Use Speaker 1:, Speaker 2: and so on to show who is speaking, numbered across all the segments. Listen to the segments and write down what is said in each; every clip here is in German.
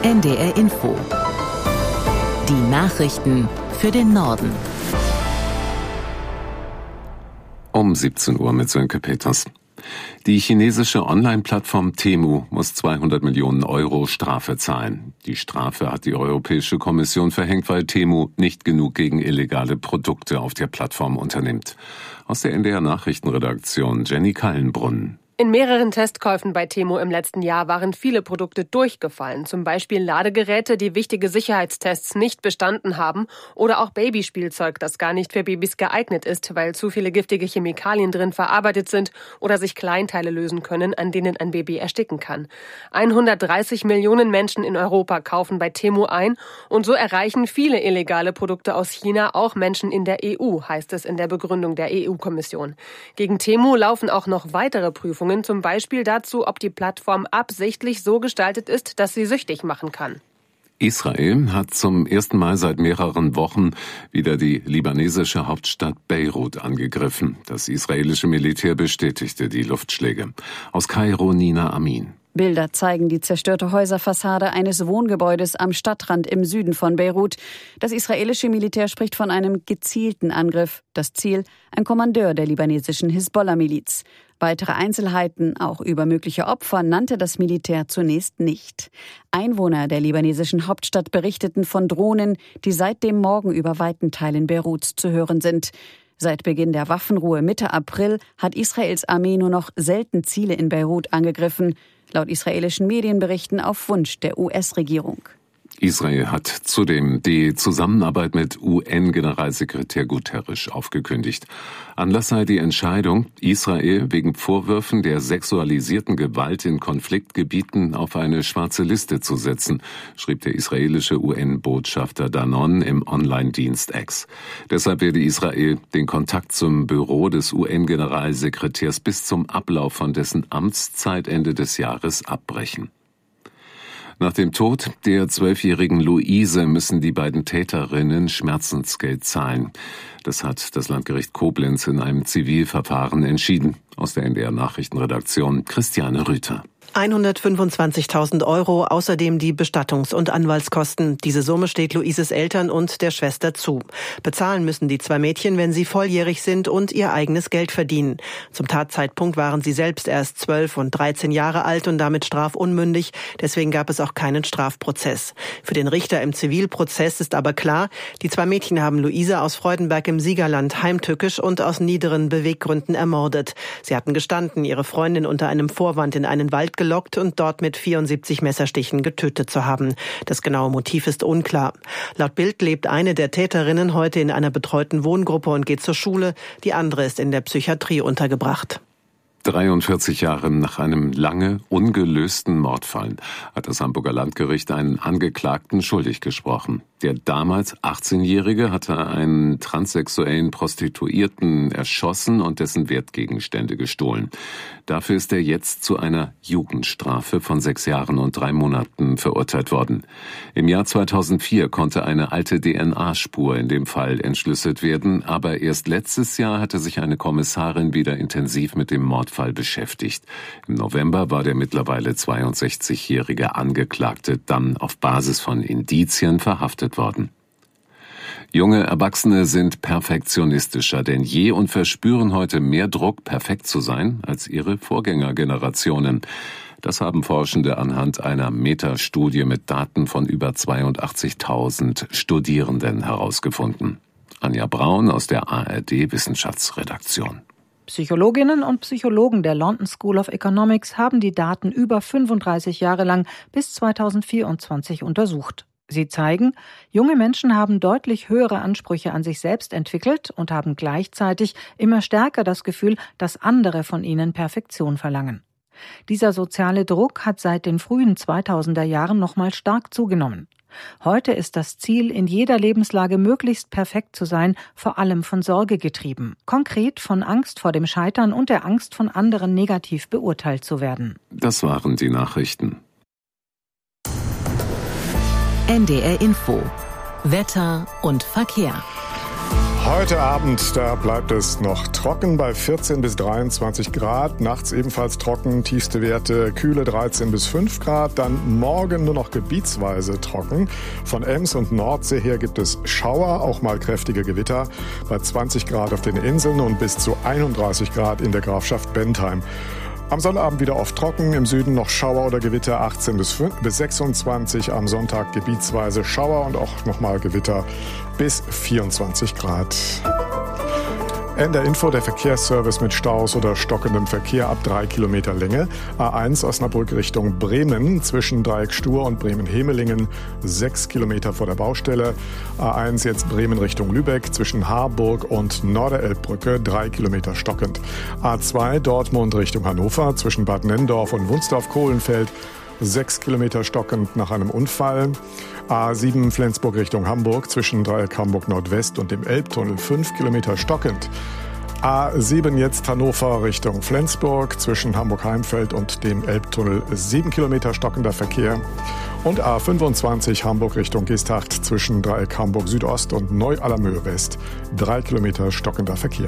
Speaker 1: NDR Info. Die Nachrichten für den Norden.
Speaker 2: Um 17 Uhr mit Sönke Peters. Die chinesische Online-Plattform Temu muss 200 Millionen Euro Strafe zahlen. Die Strafe hat die Europäische Kommission verhängt, weil Temu nicht genug gegen illegale Produkte auf der Plattform unternimmt. Aus der NDR Nachrichtenredaktion Jenny Kallenbrunn.
Speaker 3: In mehreren Testkäufen bei Temu im letzten Jahr waren viele Produkte durchgefallen. Zum Beispiel Ladegeräte, die wichtige Sicherheitstests nicht bestanden haben, oder auch Babyspielzeug, das gar nicht für Babys geeignet ist, weil zu viele giftige Chemikalien drin verarbeitet sind oder sich Kleinteile lösen können, an denen ein Baby ersticken kann. 130 Millionen Menschen in Europa kaufen bei Temu ein und so erreichen viele illegale Produkte aus China auch Menschen in der EU, heißt es in der Begründung der EU-Kommission. Gegen Temu laufen auch noch weitere Prüfungen, zum Beispiel dazu, ob die Plattform absichtlich so gestaltet ist, dass sie süchtig machen kann.
Speaker 2: Israel hat zum ersten Mal seit mehreren Wochen wieder die libanesische Hauptstadt Beirut angegriffen. Das israelische Militär bestätigte die Luftschläge. Aus Kairo Nina Amin.
Speaker 4: Bilder zeigen die zerstörte Häuserfassade eines Wohngebäudes am Stadtrand im Süden von Beirut. Das israelische Militär spricht von einem gezielten Angriff. Das Ziel: ein Kommandeur der libanesischen Hisbollah-Miliz. Weitere Einzelheiten, auch über mögliche Opfer, nannte das Militär zunächst nicht. Einwohner der libanesischen Hauptstadt berichteten von Drohnen, die seit dem Morgen über weiten Teilen Beiruts zu hören sind. Seit Beginn der Waffenruhe Mitte April hat Israels Armee nur noch selten Ziele in Beirut angegriffen, laut israelischen Medienberichten auf Wunsch der US-Regierung.
Speaker 2: Israel hat zudem die Zusammenarbeit mit UN-Generalsekretär Guterres aufgekündigt. Anlass sei die Entscheidung, Israel wegen Vorwürfen der sexualisierten Gewalt in Konfliktgebieten auf eine schwarze Liste zu setzen, schrieb der israelische UN-Botschafter Danon im Online-Dienst X. Deshalb werde Israel den Kontakt zum Büro des UN-Generalsekretärs bis zum Ablauf von dessen Amtszeit Ende des Jahres abbrechen. Nach dem Tod der 12-jährigen Luise müssen die beiden Täterinnen Schmerzensgeld zahlen. Das hat das Landgericht Koblenz in einem Zivilverfahren entschieden. Aus der NDR Nachrichtenredaktion Christiane Rüther.
Speaker 5: 125.000 Euro, außerdem die Bestattungs- und Anwaltskosten. Diese Summe steht Luises Eltern und der Schwester zu. Bezahlen müssen die zwei Mädchen, wenn sie volljährig sind und ihr eigenes Geld verdienen. Zum Tatzeitpunkt waren sie selbst erst 12 und 13 Jahre alt und damit strafunmündig. Deswegen gab es auch keinen Strafprozess. Für den Richter im Zivilprozess ist aber klar, die zwei Mädchen haben Luise aus Freudenberg im Siegerland heimtückisch und aus niederen Beweggründen ermordet. Sie hatten gestanden, ihre Freundin unter einem Vorwand in einen Wald gelockt und dort mit 74 Messerstichen getötet zu haben. Das genaue Motiv ist unklar. Laut Bild lebt eine der Täterinnen heute in einer betreuten Wohngruppe und geht zur Schule. Die andere ist in der Psychiatrie untergebracht.
Speaker 2: 43 Jahre nach einem lange ungelösten Mordfall hat das Hamburger Landgericht einen Angeklagten schuldig gesprochen. Der damals 18-Jährige hatte einen transsexuellen Prostituierten erschossen und dessen Wertgegenstände gestohlen. Dafür ist er jetzt zu einer Jugendstrafe von 6 Jahren und 3 Monaten verurteilt worden. Im Jahr 2004 konnte eine alte DNA-Spur in dem Fall entschlüsselt werden, aber erst letztes Jahr hatte sich eine Kommissarin wieder intensiv mit dem Mordfall beschäftigt. Im November war der mittlerweile 62-jährige Angeklagte dann auf Basis von Indizien verhaftet worden. Junge Erwachsene sind perfektionistischer denn je und verspüren heute mehr Druck, perfekt zu sein, als ihre Vorgängergenerationen. Das haben Forschende anhand einer Metastudie mit Daten von über 82.000 Studierenden herausgefunden. Anja Braun aus der ARD-Wissenschaftsredaktion.
Speaker 6: Psychologinnen und Psychologen der London School of Economics haben die Daten über 35 Jahre lang bis 2024 untersucht. Sie zeigen, junge Menschen haben deutlich höhere Ansprüche an sich selbst entwickelt und haben gleichzeitig immer stärker das Gefühl, dass andere von ihnen Perfektion verlangen. Dieser soziale Druck hat seit den frühen 2000er Jahren nochmal stark zugenommen. Heute ist das Ziel, in jeder Lebenslage möglichst perfekt zu sein, vor allem von Sorge getrieben. Konkret von Angst vor dem Scheitern und der Angst, von anderen negativ beurteilt zu werden.
Speaker 2: Das waren die Nachrichten.
Speaker 1: NDR Info. Wetter und Verkehr.
Speaker 7: Heute Abend, da bleibt es noch trocken bei 14 bis 23 Grad. Nachts ebenfalls trocken, tiefste Werte kühle 13 bis 5 Grad. Dann morgen nur noch gebietsweise trocken. Von Ems und Nordsee her gibt es Schauer, auch mal kräftige Gewitter. Bei 20 Grad auf den Inseln und bis zu 31 Grad in der Grafschaft Bentheim. Am Sonnabend wieder oft trocken, im Süden noch Schauer oder Gewitter 18 bis 26, am Sonntag gebietsweise Schauer und auch nochmal Gewitter bis 24 Grad. NDR Info, der Verkehrsservice mit Staus oder stockendem Verkehr ab 3 Kilometer Länge. A1 Osnabrück Richtung Bremen zwischen Dreieck Stur und Bremen-Hemelingen 6 Kilometer vor der Baustelle. A1 jetzt Bremen Richtung Lübeck zwischen Harburg und Norderelbbrücke 3 Kilometer stockend. A2 Dortmund Richtung Hannover zwischen Bad Nenndorf und Wunsdorf-Kohlenfeld 6 Kilometer stockend nach einem Unfall. A7 Flensburg Richtung Hamburg zwischen Dreieck Hamburg Nordwest und dem Elbtunnel 5 Kilometer stockend. A7 jetzt Hannover Richtung Flensburg zwischen Hamburg-Heimfeld und dem Elbtunnel 7 Kilometer stockender Verkehr. Und A25 Hamburg Richtung Geesthacht zwischen Dreieck Hamburg Südost und Neu-Allermöhe West 3 Kilometer stockender Verkehr.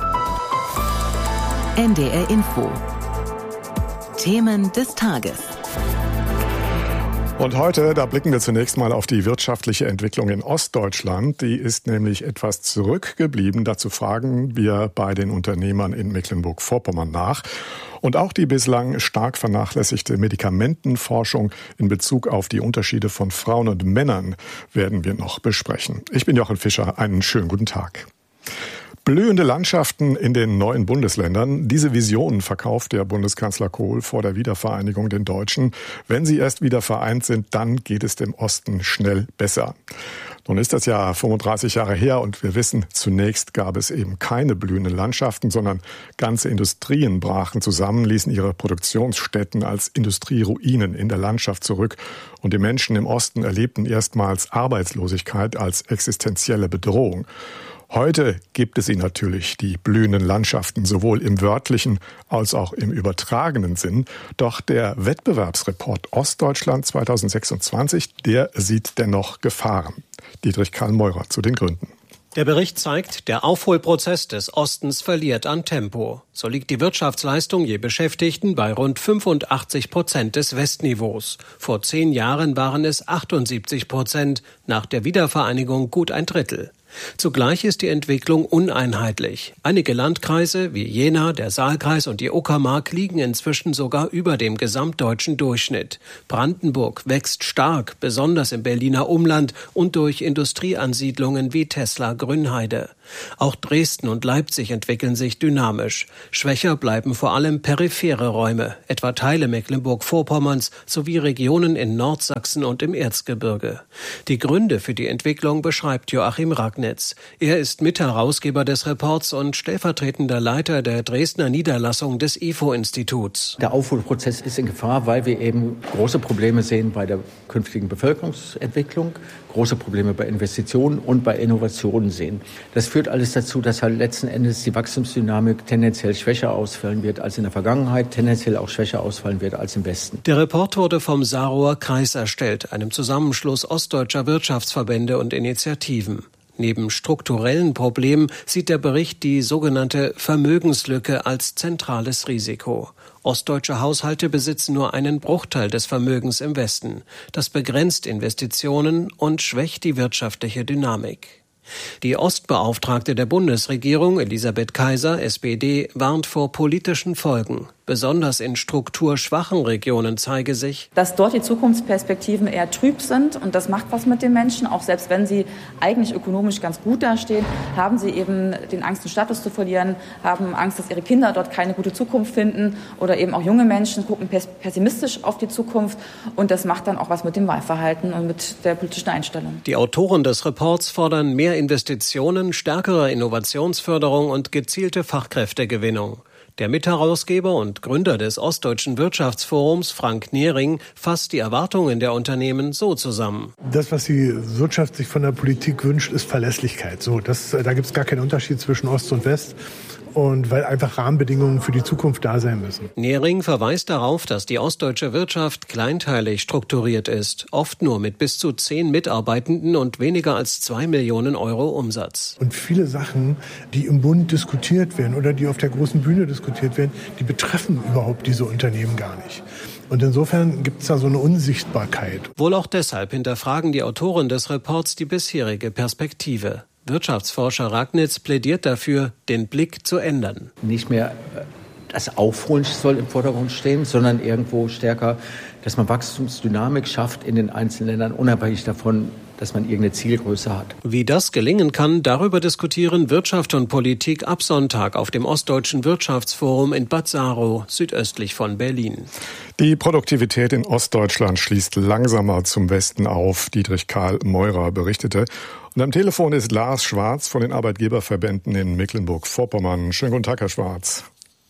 Speaker 1: NDR Info. Themen des Tages.
Speaker 7: Und heute, da blicken wir zunächst mal auf die wirtschaftliche Entwicklung in Ostdeutschland. Die ist nämlich etwas zurückgeblieben. Dazu fragen wir bei den Unternehmern in Mecklenburg-Vorpommern nach. Und auch die bislang stark vernachlässigte Medikamentenforschung in Bezug auf die Unterschiede von Frauen und Männern werden wir noch besprechen. Ich bin Jochen Fischer. Einen schönen guten Tag. Blühende Landschaften in den neuen Bundesländern. Diese Vision verkauft der Bundeskanzler Kohl vor der Wiedervereinigung den Deutschen. Wenn sie erst wieder vereint sind, dann geht es dem Osten schnell besser. Nun ist das ja 35 Jahre her und wir wissen, zunächst gab es eben keine blühenden Landschaften, sondern ganze Industrien brachen zusammen, ließen ihre Produktionsstätten als Industrieruinen in der Landschaft zurück und die Menschen im Osten erlebten erstmals Arbeitslosigkeit als existenzielle Bedrohung. Heute gibt es sie natürlich, die blühenden Landschaften, sowohl im wörtlichen als auch im übertragenen Sinn. Doch der Wettbewerbsreport Ostdeutschland 2026, der sieht dennoch Gefahren. Dietrich Karl Meurer zu den Gründen.
Speaker 8: Der Bericht zeigt, der Aufholprozess des Ostens verliert an Tempo. So liegt die Wirtschaftsleistung je Beschäftigten bei rund 85% des Westniveaus. Vor 10 Jahren waren es 78%, nach der Wiedervereinigung gut ein Drittel. Zugleich ist die Entwicklung uneinheitlich. Einige Landkreise wie Jena, der Saalkreis und die Uckermark liegen inzwischen sogar über dem gesamtdeutschen Durchschnitt. Brandenburg wächst stark, besonders im Berliner Umland und durch Industrieansiedlungen wie Tesla Grünheide. Auch Dresden und Leipzig entwickeln sich dynamisch. Schwächer bleiben vor allem periphere Räume, etwa Teile Mecklenburg-Vorpommerns sowie Regionen in Nordsachsen und im Erzgebirge. Die Gründe für die Entwicklung beschreibt Joachim Ragnitz. Er ist Mitherausgeber des Reports und stellvertretender Leiter der Dresdner Niederlassung des IFO-Instituts.
Speaker 9: Der Aufholprozess ist in Gefahr, weil wir eben große Probleme sehen bei der künftigen Bevölkerungsentwicklung, große Probleme bei Investitionen und bei Innovationen sehen. Das führt alles dazu, dass halt letzten Endes die Wachstumsdynamik tendenziell schwächer ausfallen wird als in der Vergangenheit, tendenziell auch schwächer ausfallen wird als im Westen.
Speaker 8: Der Report wurde vom Saarroer Kreis erstellt, einem Zusammenschluss ostdeutscher Wirtschaftsverbände und Initiativen. Neben strukturellen Problemen sieht der Bericht die sogenannte Vermögenslücke als zentrales Risiko. Ostdeutsche Haushalte besitzen nur einen Bruchteil des Vermögens im Westen. Das begrenzt Investitionen und schwächt die wirtschaftliche Dynamik. Die Ostbeauftragte der Bundesregierung, Elisabeth Kaiser, SPD, warnt vor politischen Folgen. Besonders in strukturschwachen Regionen zeige sich,
Speaker 10: dass dort die Zukunftsperspektiven eher trüb sind und das macht was mit den Menschen. Auch selbst wenn sie eigentlich ökonomisch ganz gut dastehen, haben sie eben den Angst, den Status zu verlieren, haben Angst, dass ihre Kinder dort keine gute Zukunft finden oder eben auch junge Menschen gucken pessimistisch auf die Zukunft und das macht dann auch was mit dem Wahlverhalten und mit der politischen Einstellung.
Speaker 8: Die Autoren des Reports fordern mehr Investitionen, stärkere Innovationsförderung und gezielte Fachkräftegewinnung. Der Mitherausgeber und Gründer des Ostdeutschen Wirtschaftsforums, Frank Nehring, fasst die Erwartungen der Unternehmen so zusammen.
Speaker 11: Das, was die Wirtschaft sich von der Politik wünscht, ist Verlässlichkeit. Da gibt es gar keinen Unterschied zwischen Ost und West. und weil einfach Rahmenbedingungen für die Zukunft da sein müssen.
Speaker 8: Nehring verweist darauf, dass die ostdeutsche Wirtschaft kleinteilig strukturiert ist, oft nur mit bis zu 10 Mitarbeitenden und weniger als 2 Millionen Euro Umsatz.
Speaker 11: Und viele Sachen, die im Bund diskutiert werden oder die auf der großen Bühne diskutiert werden, die betreffen überhaupt diese Unternehmen gar nicht. Und insofern gibt es da so eine Unsichtbarkeit.
Speaker 8: Wohl auch deshalb hinterfragen die Autoren des Reports die bisherige Perspektive. Wirtschaftsforscher Ragnitz plädiert dafür, den Blick zu ändern.
Speaker 9: Nicht mehr das Aufholen soll im Vordergrund stehen, sondern irgendwo stärker, dass man Wachstumsdynamik schafft in den einzelnen Ländern, unabhängig davon, dass man irgendeine Zielgröße hat.
Speaker 8: Wie das gelingen kann, darüber diskutieren Wirtschaft und Politik ab Sonntag auf dem Ostdeutschen Wirtschaftsforum in Bad Saarow, südöstlich von Berlin.
Speaker 7: Die Produktivität in Ostdeutschland schließt langsamer zum Westen auf, Dietrich Karl Meurer berichtete. Und am Telefon ist Lars Schwarz von den Arbeitgeberverbänden in Mecklenburg-Vorpommern. Schönen guten Tag, Herr Schwarz.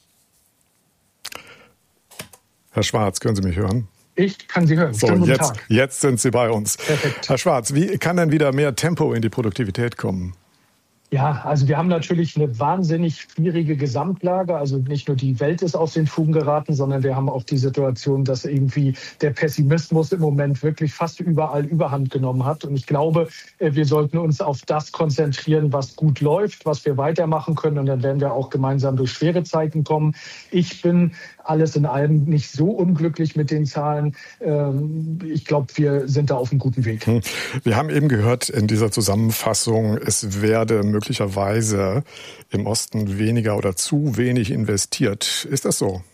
Speaker 7: Herr Schwarz, können Sie mich hören?
Speaker 12: Ich kann Sie hören.
Speaker 7: So, jetzt sind Sie bei uns. Perfekt. Herr Schwarz, wie kann denn wieder mehr Tempo in die Produktivität kommen?
Speaker 12: Ja, also wir haben natürlich eine wahnsinnig schwierige Gesamtlage. Also nicht nur die Welt ist aus den Fugen geraten, sondern wir haben auch die Situation, dass irgendwie der Pessimismus im Moment wirklich fast überall Überhand genommen hat. Und ich glaube, wir sollten uns auf das konzentrieren, was gut läuft, was wir weitermachen können. Und dann werden wir auch gemeinsam durch schwere Zeiten kommen. Ich bin alles in allem nicht so unglücklich mit den Zahlen. Ich glaube, wir sind da auf einem guten Weg.
Speaker 7: Wir haben eben gehört in dieser Zusammenfassung, es werde möglicherweise im Osten weniger oder zu wenig investiert. Ist das so?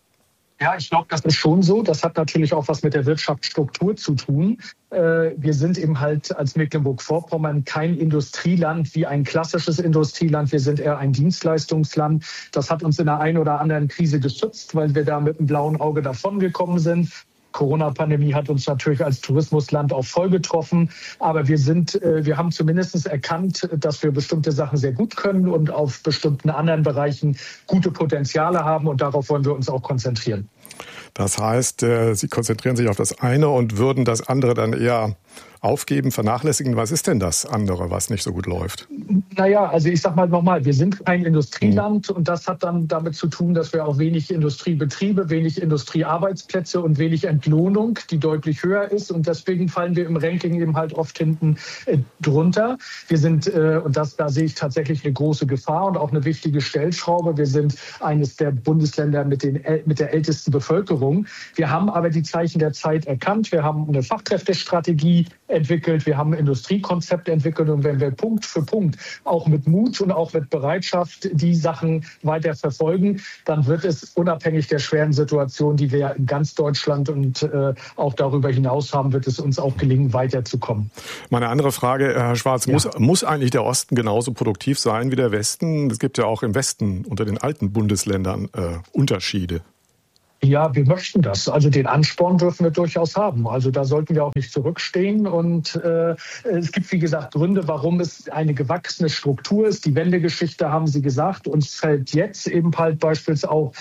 Speaker 12: Ja, ich glaube, das ist schon so. Das hat natürlich auch was mit der Wirtschaftsstruktur zu tun. Wir sind eben halt als Mecklenburg-Vorpommern kein Industrieland wie ein klassisches Industrieland. Wir sind eher ein Dienstleistungsland. Das hat uns in der einen oder anderen Krise geschützt, weil wir da mit einem blauen Auge davongekommen sind. Corona-Pandemie hat uns natürlich als Tourismusland auch voll getroffen. Aber wir haben zumindest erkannt, dass wir bestimmte Sachen sehr gut können und auf bestimmten anderen Bereichen gute Potenziale haben. Und darauf wollen wir uns auch konzentrieren.
Speaker 7: Das heißt, Sie konzentrieren sich auf das eine und würden das andere dann eher aufgeben, vernachlässigen. Was ist denn das andere, was nicht so gut läuft?
Speaker 12: Naja, also ich sag mal nochmal, wir sind kein Industrieland und das hat dann damit zu tun, dass wir auch wenig Industriebetriebe, wenig Industriearbeitsplätze und wenig Entlohnung, die deutlich höher ist, und deswegen fallen wir im Ranking eben halt oft hinten drunter. Wir sind, und da sehe ich tatsächlich eine große Gefahr und auch eine wichtige Stellschraube, wir sind eines der Bundesländer mit der ältesten Bevölkerung. Wir haben aber die Zeichen der Zeit erkannt. Wir haben eine Fachkräftestrategie entwickelt, wir haben ein Industriekonzept entwickelt, und wenn wir Punkt für Punkt auch mit Mut und auch mit Bereitschaft die Sachen weiter verfolgen, dann wird es unabhängig der schweren Situation, die wir in ganz Deutschland und auch darüber hinaus haben, wird es uns auch gelingen, weiterzukommen.
Speaker 7: Meine andere Frage, Herr Schwarz, muss eigentlich der Osten genauso produktiv sein wie der Westen? Es gibt ja auch im Westen unter den alten Bundesländern Unterschiede.
Speaker 12: Ja, wir möchten das. Also den Ansporn dürfen wir durchaus haben. Also da sollten wir auch nicht zurückstehen. Und es gibt, wie gesagt, Gründe, warum es eine gewachsene Struktur ist. Die Wendegeschichte haben Sie gesagt. Uns fällt jetzt eben halt beispielsweise auch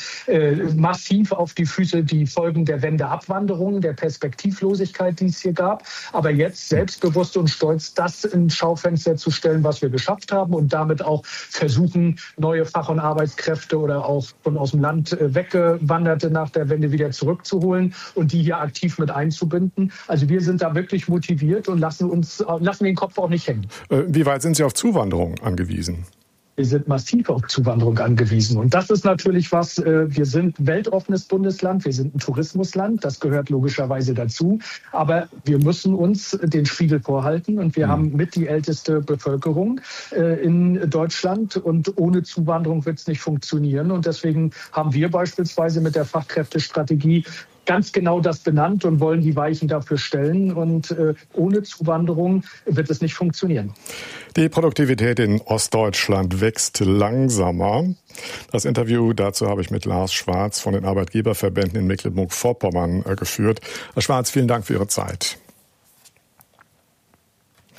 Speaker 12: massiv auf die Füße die Folgen der Wendeabwanderung, der Perspektivlosigkeit, die es hier gab. Aber jetzt selbstbewusst und stolz das ins Schaufenster zu stellen, was wir geschafft haben, und damit auch versuchen, neue Fach- und Arbeitskräfte oder auch von aus dem Land weggewanderte nach der Wende wieder zurückzuholen und die hier aktiv mit einzubinden. Also wir sind da wirklich motiviert und lassen den Kopf auch nicht hängen.
Speaker 7: Wie weit sind Sie auf Zuwanderung angewiesen?
Speaker 12: Wir sind massiv auf Zuwanderung angewiesen. Und das ist natürlich was, wir sind ein weltoffenes Bundesland, wir sind ein Tourismusland, das gehört logischerweise dazu. Aber wir müssen uns den Spiegel vorhalten, und wir haben mit die älteste Bevölkerung in Deutschland, und ohne Zuwanderung wird es nicht funktionieren. Und deswegen haben wir beispielsweise mit der Fachkräftestrategie ganz genau das benannt und wollen die Weichen dafür stellen. Und ohne Zuwanderung wird es nicht funktionieren.
Speaker 7: Die Produktivität in Ostdeutschland wächst langsamer. Das Interview dazu habe ich mit Lars Schwarz von den Arbeitgeberverbänden in Mecklenburg-Vorpommern geführt. Herr Schwarz, vielen Dank für Ihre Zeit.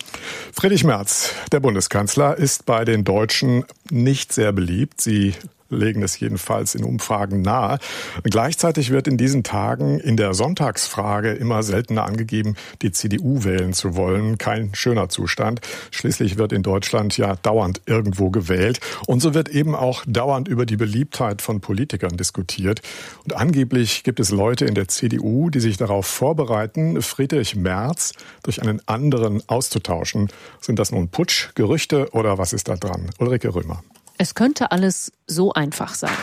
Speaker 7: Friedrich Merz, der Bundeskanzler, ist bei den Deutschen nicht sehr beliebt. Sie legen es jedenfalls in Umfragen nahe. Gleichzeitig wird in diesen Tagen in der Sonntagsfrage immer seltener angegeben, die CDU wählen zu wollen. Kein schöner Zustand. Schließlich wird in Deutschland ja dauernd irgendwo gewählt. Und so wird eben auch dauernd über die Beliebtheit von Politikern diskutiert. Und angeblich gibt es Leute in der CDU, die sich darauf vorbereiten, Friedrich Merz durch einen anderen auszutauschen. Sind das nun Putsch, Gerüchte oder was ist da dran? Ulrike Römer.
Speaker 13: Es könnte alles so einfach sein.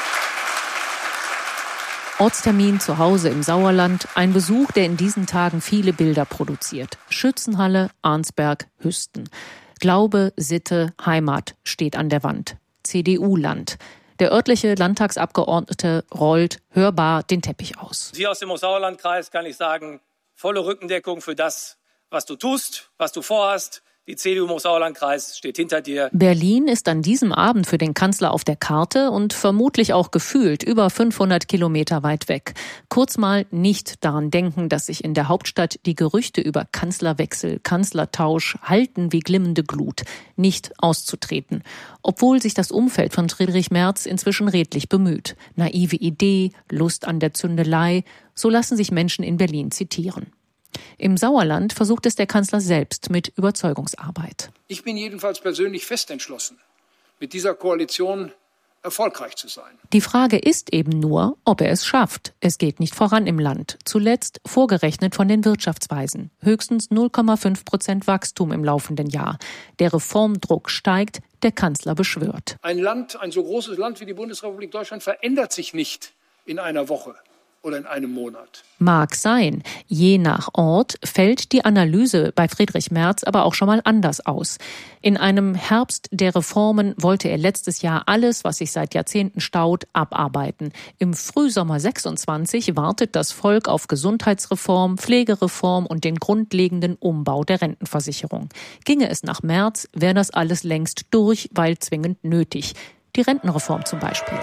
Speaker 13: Ortstermin zu Hause im Sauerland, ein Besuch, der in diesen Tagen viele Bilder produziert. Schützenhalle, Arnsberg, Hüsten. Glaube, Sitte, Heimat steht an der Wand. CDU-Land. Der örtliche Landtagsabgeordnete rollt hörbar den Teppich aus.
Speaker 14: Hier aus dem Sauerlandkreis kann ich sagen, volle Rückendeckung für das, was du tust, was du vorhast. Die CDU im Sauerlandkreis steht hinter dir.
Speaker 13: Berlin ist an diesem Abend für den Kanzler auf der Karte und vermutlich auch gefühlt über 500 Kilometer weit weg. Kurz mal nicht daran denken, dass sich in der Hauptstadt die Gerüchte über Kanzlerwechsel, Kanzlertausch halten wie glimmende Glut. Nicht auszutreten. Obwohl sich das Umfeld von Friedrich Merz inzwischen redlich bemüht. Naive Idee, Lust an der Zündelei, so lassen sich Menschen in Berlin zitieren. Im Sauerland versucht es der Kanzler selbst mit Überzeugungsarbeit.
Speaker 15: Ich bin jedenfalls persönlich fest entschlossen, mit dieser Koalition erfolgreich zu sein.
Speaker 13: Die Frage ist eben nur, ob er es schafft. Es geht nicht voran im Land. Zuletzt vorgerechnet von den Wirtschaftsweisen. Höchstens 0,5% Wachstum im laufenden Jahr. Der Reformdruck steigt, der Kanzler beschwört.
Speaker 15: Ein Land, ein so großes Land wie die Bundesrepublik Deutschland verändert sich nicht in einer Woche oder in einem Monat.
Speaker 13: Mag sein. Je nach Ort fällt die Analyse bei Friedrich Merz aber auch schon mal anders aus. In einem Herbst der Reformen wollte er letztes Jahr alles, was sich seit Jahrzehnten staut, abarbeiten. Im Frühsommer 26 wartet das Volk auf Gesundheitsreform, Pflegereform und den grundlegenden Umbau der Rentenversicherung. Ginge es nach Merz, wäre das alles längst durch, weil zwingend nötig. Die Rentenreform zum Beispiel.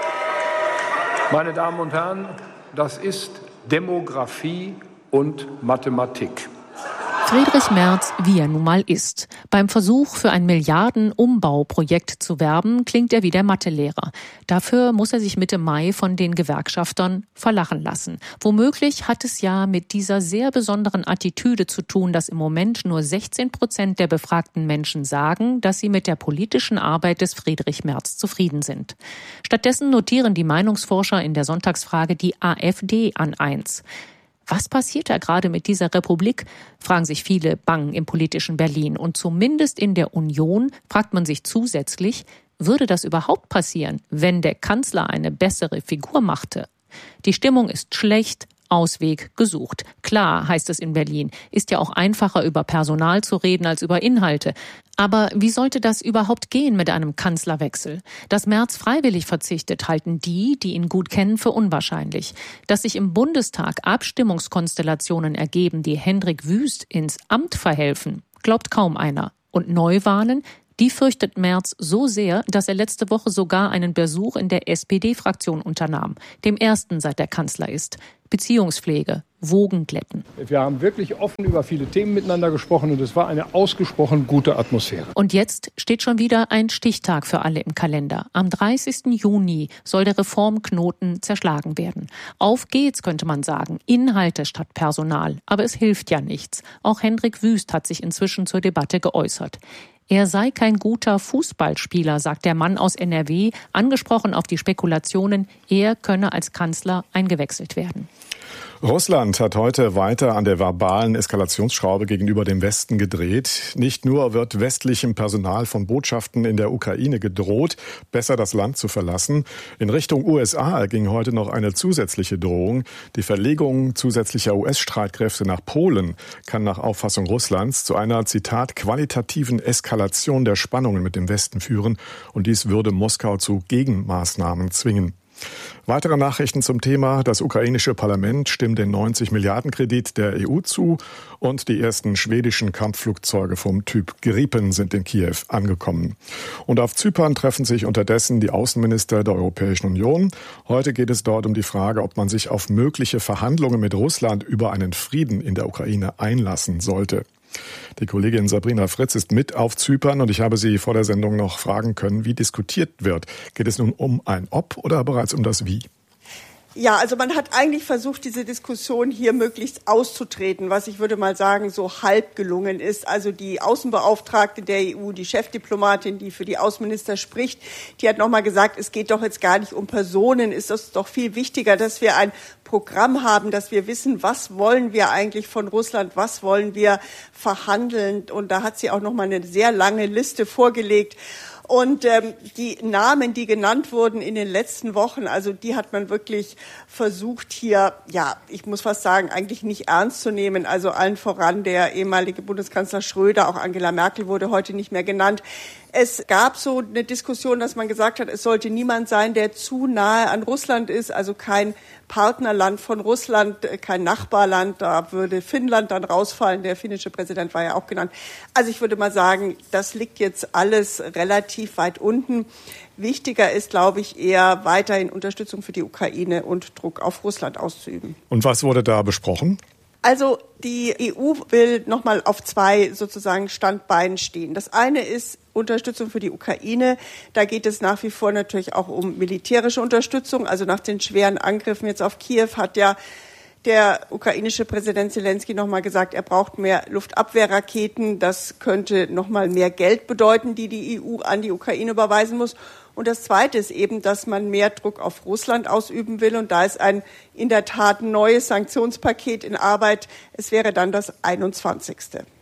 Speaker 15: Meine Damen und Herren, das ist Demografie und Mathematik.
Speaker 13: Friedrich Merz, wie er nun mal ist. Beim Versuch, für ein Milliarden-Umbauprojekt zu werben, klingt er wie der Mathelehrer. Dafür muss er sich Mitte Mai von den Gewerkschaftern verlachen lassen. Womöglich hat es ja mit dieser sehr besonderen Attitüde zu tun, dass im Moment nur 16% der befragten Menschen sagen, dass sie mit der politischen Arbeit des Friedrich Merz zufrieden sind. Stattdessen notieren die Meinungsforscher in der Sonntagsfrage die AfD an 1. Was passiert da gerade mit dieser Republik, fragen sich viele bang im politischen Berlin. Und zumindest in der Union fragt man sich zusätzlich, würde das überhaupt passieren, wenn der Kanzler eine bessere Figur machte? Die Stimmung ist schlecht, Ausweg gesucht. Klar, heißt es in Berlin, ist ja auch einfacher über Personal zu reden als über Inhalte. Aber wie sollte das überhaupt gehen mit einem Kanzlerwechsel? Dass Merz freiwillig verzichtet, halten die ihn gut kennen, für unwahrscheinlich. Dass sich im Bundestag Abstimmungskonstellationen ergeben, die Hendrik Wüst ins Amt verhelfen, glaubt kaum einer. Und Neuwahlen? Die fürchtet Merz so sehr, dass er letzte Woche sogar einen Besuch in der SPD-Fraktion unternahm, dem ersten seit er Kanzler ist. Beziehungspflege, Wogen glätten.
Speaker 15: Wir haben wirklich offen über viele Themen miteinander gesprochen und es war eine ausgesprochen gute Atmosphäre.
Speaker 13: Und jetzt steht schon wieder ein Stichtag für alle im Kalender. Am 30. Juni soll der Reformknoten zerschlagen werden. Auf geht's, könnte man sagen. Inhalte statt Personal. Aber es hilft ja nichts. Auch Hendrik Wüst hat sich inzwischen zur Debatte geäußert. Er sei kein guter Fußballspieler, sagt der Mann aus NRW, angesprochen auf die Spekulationen, er könne als Kanzler eingewechselt werden.
Speaker 7: Russland hat heute weiter an der verbalen Eskalationsschraube gegenüber dem Westen gedreht. Nicht nur wird westlichem Personal von Botschaften in der Ukraine gedroht, besser das Land zu verlassen. In Richtung USA ging heute noch eine zusätzliche Drohung. Die Verlegung zusätzlicher US-Streitkräfte nach Polen kann nach Auffassung Russlands zu einer, Zitat, qualitativen Eskalation der Spannungen mit dem Westen führen. Und dies würde Moskau zu Gegenmaßnahmen zwingen. Weitere Nachrichten zum Thema. Das ukrainische Parlament stimmt den 90-Milliarden-Kredit der EU zu und die ersten schwedischen Kampfflugzeuge vom Typ Gripen sind in Kiew angekommen. Und auf Zypern treffen sich unterdessen die Außenminister der Europäischen Union. Heute geht es dort um die Frage, ob man sich auf mögliche Verhandlungen mit Russland über einen Frieden in der Ukraine einlassen sollte. Die Kollegin Sabrina Fritz ist mit auf Zypern und ich habe sie vor der Sendung noch fragen können, wie diskutiert wird. Geht es nun um ein Ob oder bereits um das Wie?
Speaker 16: Ja, also man hat eigentlich versucht, diese Diskussion hier möglichst auszutreten, was ich würde mal sagen, so halb gelungen ist. Also die Außenbeauftragte der EU, die Chefdiplomatin, die für die Außenminister spricht, die hat nochmal gesagt, es geht doch jetzt gar nicht um Personen, ist es doch viel wichtiger, dass wir ein Programm haben, dass wir wissen, was wollen wir eigentlich von Russland, was wollen wir verhandeln. Und da hat sie auch nochmal eine sehr lange Liste vorgelegt. Und die Namen, die genannt wurden in den letzten Wochen, also die hat man wirklich versucht hier, ja, ich muss fast sagen, eigentlich nicht ernst zu nehmen. Also allen voran der ehemalige Bundeskanzler Schröder, auch Angela Merkel wurde heute nicht mehr genannt. Es gab so eine Diskussion, dass man gesagt hat, es sollte niemand sein, der zu nahe an Russland ist, also kein Partnerland von Russland, kein Nachbarland. Da würde Finnland dann rausfallen. Der finnische Präsident war ja auch genannt. Also ich würde mal sagen, das liegt jetzt alles relativ weit unten. Wichtiger ist, glaube ich, eher weiterhin Unterstützung für die Ukraine und Druck auf Russland auszuüben.
Speaker 7: Und was wurde da besprochen?
Speaker 16: Also die EU will nochmal auf zwei sozusagen Standbeinen stehen. Das eine ist Unterstützung für die Ukraine. Da geht es nach wie vor natürlich auch um militärische Unterstützung. Also nach den schweren Angriffen jetzt auf Kiew hat ja der ukrainische Präsident Zelensky nochmal gesagt, er braucht mehr Luftabwehrraketen. Das könnte nochmal mehr Geld bedeuten, die die EU an die Ukraine überweisen muss. Und das Zweite ist eben, dass man mehr Druck auf Russland ausüben will. Und da ist ein in der Tat neues Sanktionspaket in Arbeit. Es wäre dann das 21.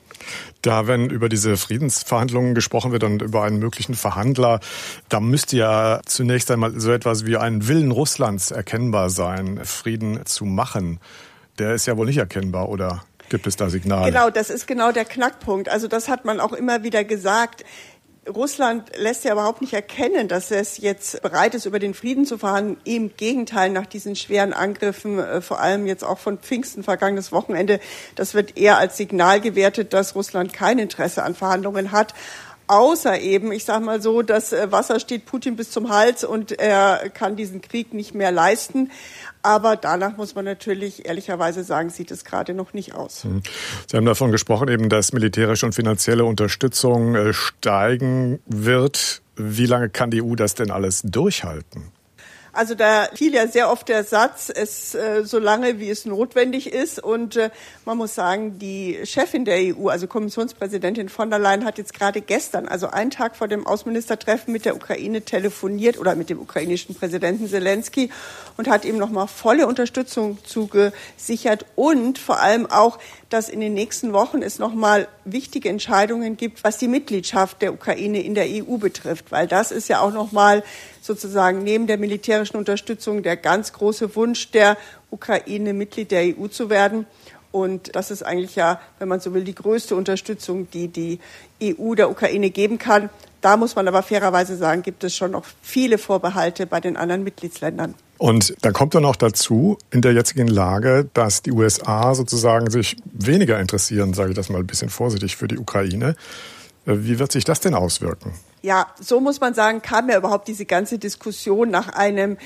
Speaker 7: Da, wenn über diese Friedensverhandlungen gesprochen wird und über einen möglichen Verhandler, da müsste ja zunächst einmal so etwas wie ein Willen Russlands erkennbar sein, Frieden zu machen. Der ist ja wohl nicht erkennbar, oder gibt es da Signale?
Speaker 16: Genau, das ist genau der Knackpunkt. Also das hat man auch immer wieder gesagt. Russland lässt ja überhaupt nicht erkennen, dass es jetzt bereit ist, über den Frieden zu verhandeln. Im Gegenteil, nach diesen schweren Angriffen, vor allem jetzt auch von Pfingsten vergangenes Wochenende, das wird eher als Signal gewertet, dass Russland kein Interesse an Verhandlungen hat. Außer eben, ich sage mal so, das Wasser steht Putin bis zum Hals und er kann diesen Krieg nicht mehr leisten. Aber danach muss man natürlich ehrlicherweise sagen, sieht es gerade noch nicht aus.
Speaker 7: Sie haben davon gesprochen, eben, dass militärische und finanzielle Unterstützung steigen wird. Wie lange kann die EU das denn alles durchhalten?
Speaker 16: Also da fiel ja sehr oft der Satz, so lange wie es notwendig ist. Und man muss sagen, die Chefin der EU, also Kommissionspräsidentin von der Leyen, hat jetzt gerade gestern, also einen Tag vor dem Außenministertreffen mit der Ukraine telefoniert oder mit dem ukrainischen Präsidenten Zelensky und hat ihm nochmal volle Unterstützung zugesichert und vor allem auch, dass in den nächsten Wochen es nochmal wichtige Entscheidungen gibt, was die Mitgliedschaft der Ukraine in der EU betrifft. Weil das ist ja auch nochmal sozusagen neben der militärischen Unterstützung der ganz große Wunsch der Ukraine, Mitglied der EU zu werden. Und das ist eigentlich ja, wenn man so will, die größte Unterstützung, die die EU der Ukraine geben kann. Da muss man aber fairerweise sagen, gibt es schon noch viele Vorbehalte bei den anderen Mitgliedsländern.
Speaker 7: Und dann kommt dann noch dazu, in der jetzigen Lage, dass die USA sozusagen sich weniger interessieren, sage ich das mal ein bisschen vorsichtig, für die Ukraine. Wie wird sich das denn auswirken?
Speaker 16: Ja, so muss man sagen, kam ja überhaupt diese ganze Diskussion nach einem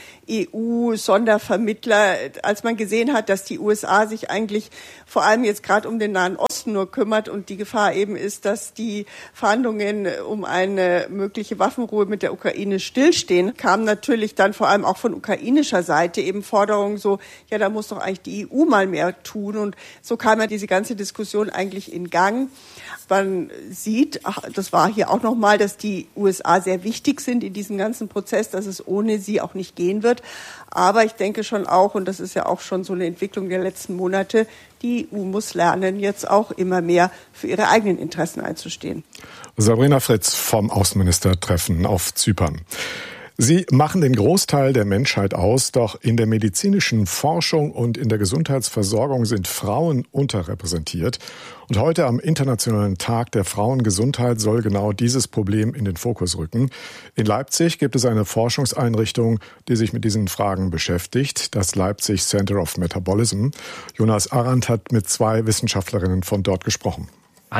Speaker 16: EU-Sondervermittler, als man gesehen hat, dass die USA sich eigentlich vor allem jetzt gerade um den Nahen Osten nur kümmert und die Gefahr eben ist, dass die Verhandlungen um eine mögliche Waffenruhe mit der Ukraine stillstehen, kam natürlich dann vor allem auch von ukrainischer Seite eben Forderungen so, ja, da muss doch eigentlich die EU mal mehr tun und so kam ja diese ganze Diskussion eigentlich in Gang. Man sieht, das war hier auch nochmal, dass die USA sehr wichtig sind in diesem ganzen Prozess, dass es ohne sie auch nicht gehen wird. Aber ich denke schon auch, und das ist ja auch schon so eine Entwicklung der letzten Monate, die EU muss lernen, jetzt auch immer mehr für ihre eigenen Interessen einzustehen.
Speaker 7: Sabrina Fritz vom Außenministertreffen auf Zypern. Sie machen den Großteil der Menschheit aus, doch in der medizinischen Forschung und in der Gesundheitsversorgung sind Frauen unterrepräsentiert. Und heute am Internationalen Tag der Frauengesundheit soll genau dieses Problem in den Fokus rücken. In Leipzig gibt es eine Forschungseinrichtung, die sich mit diesen Fragen beschäftigt, das Leipzig Center of Metabolism. Jonas Arendt hat mit 2 Wissenschaftlerinnen von dort gesprochen.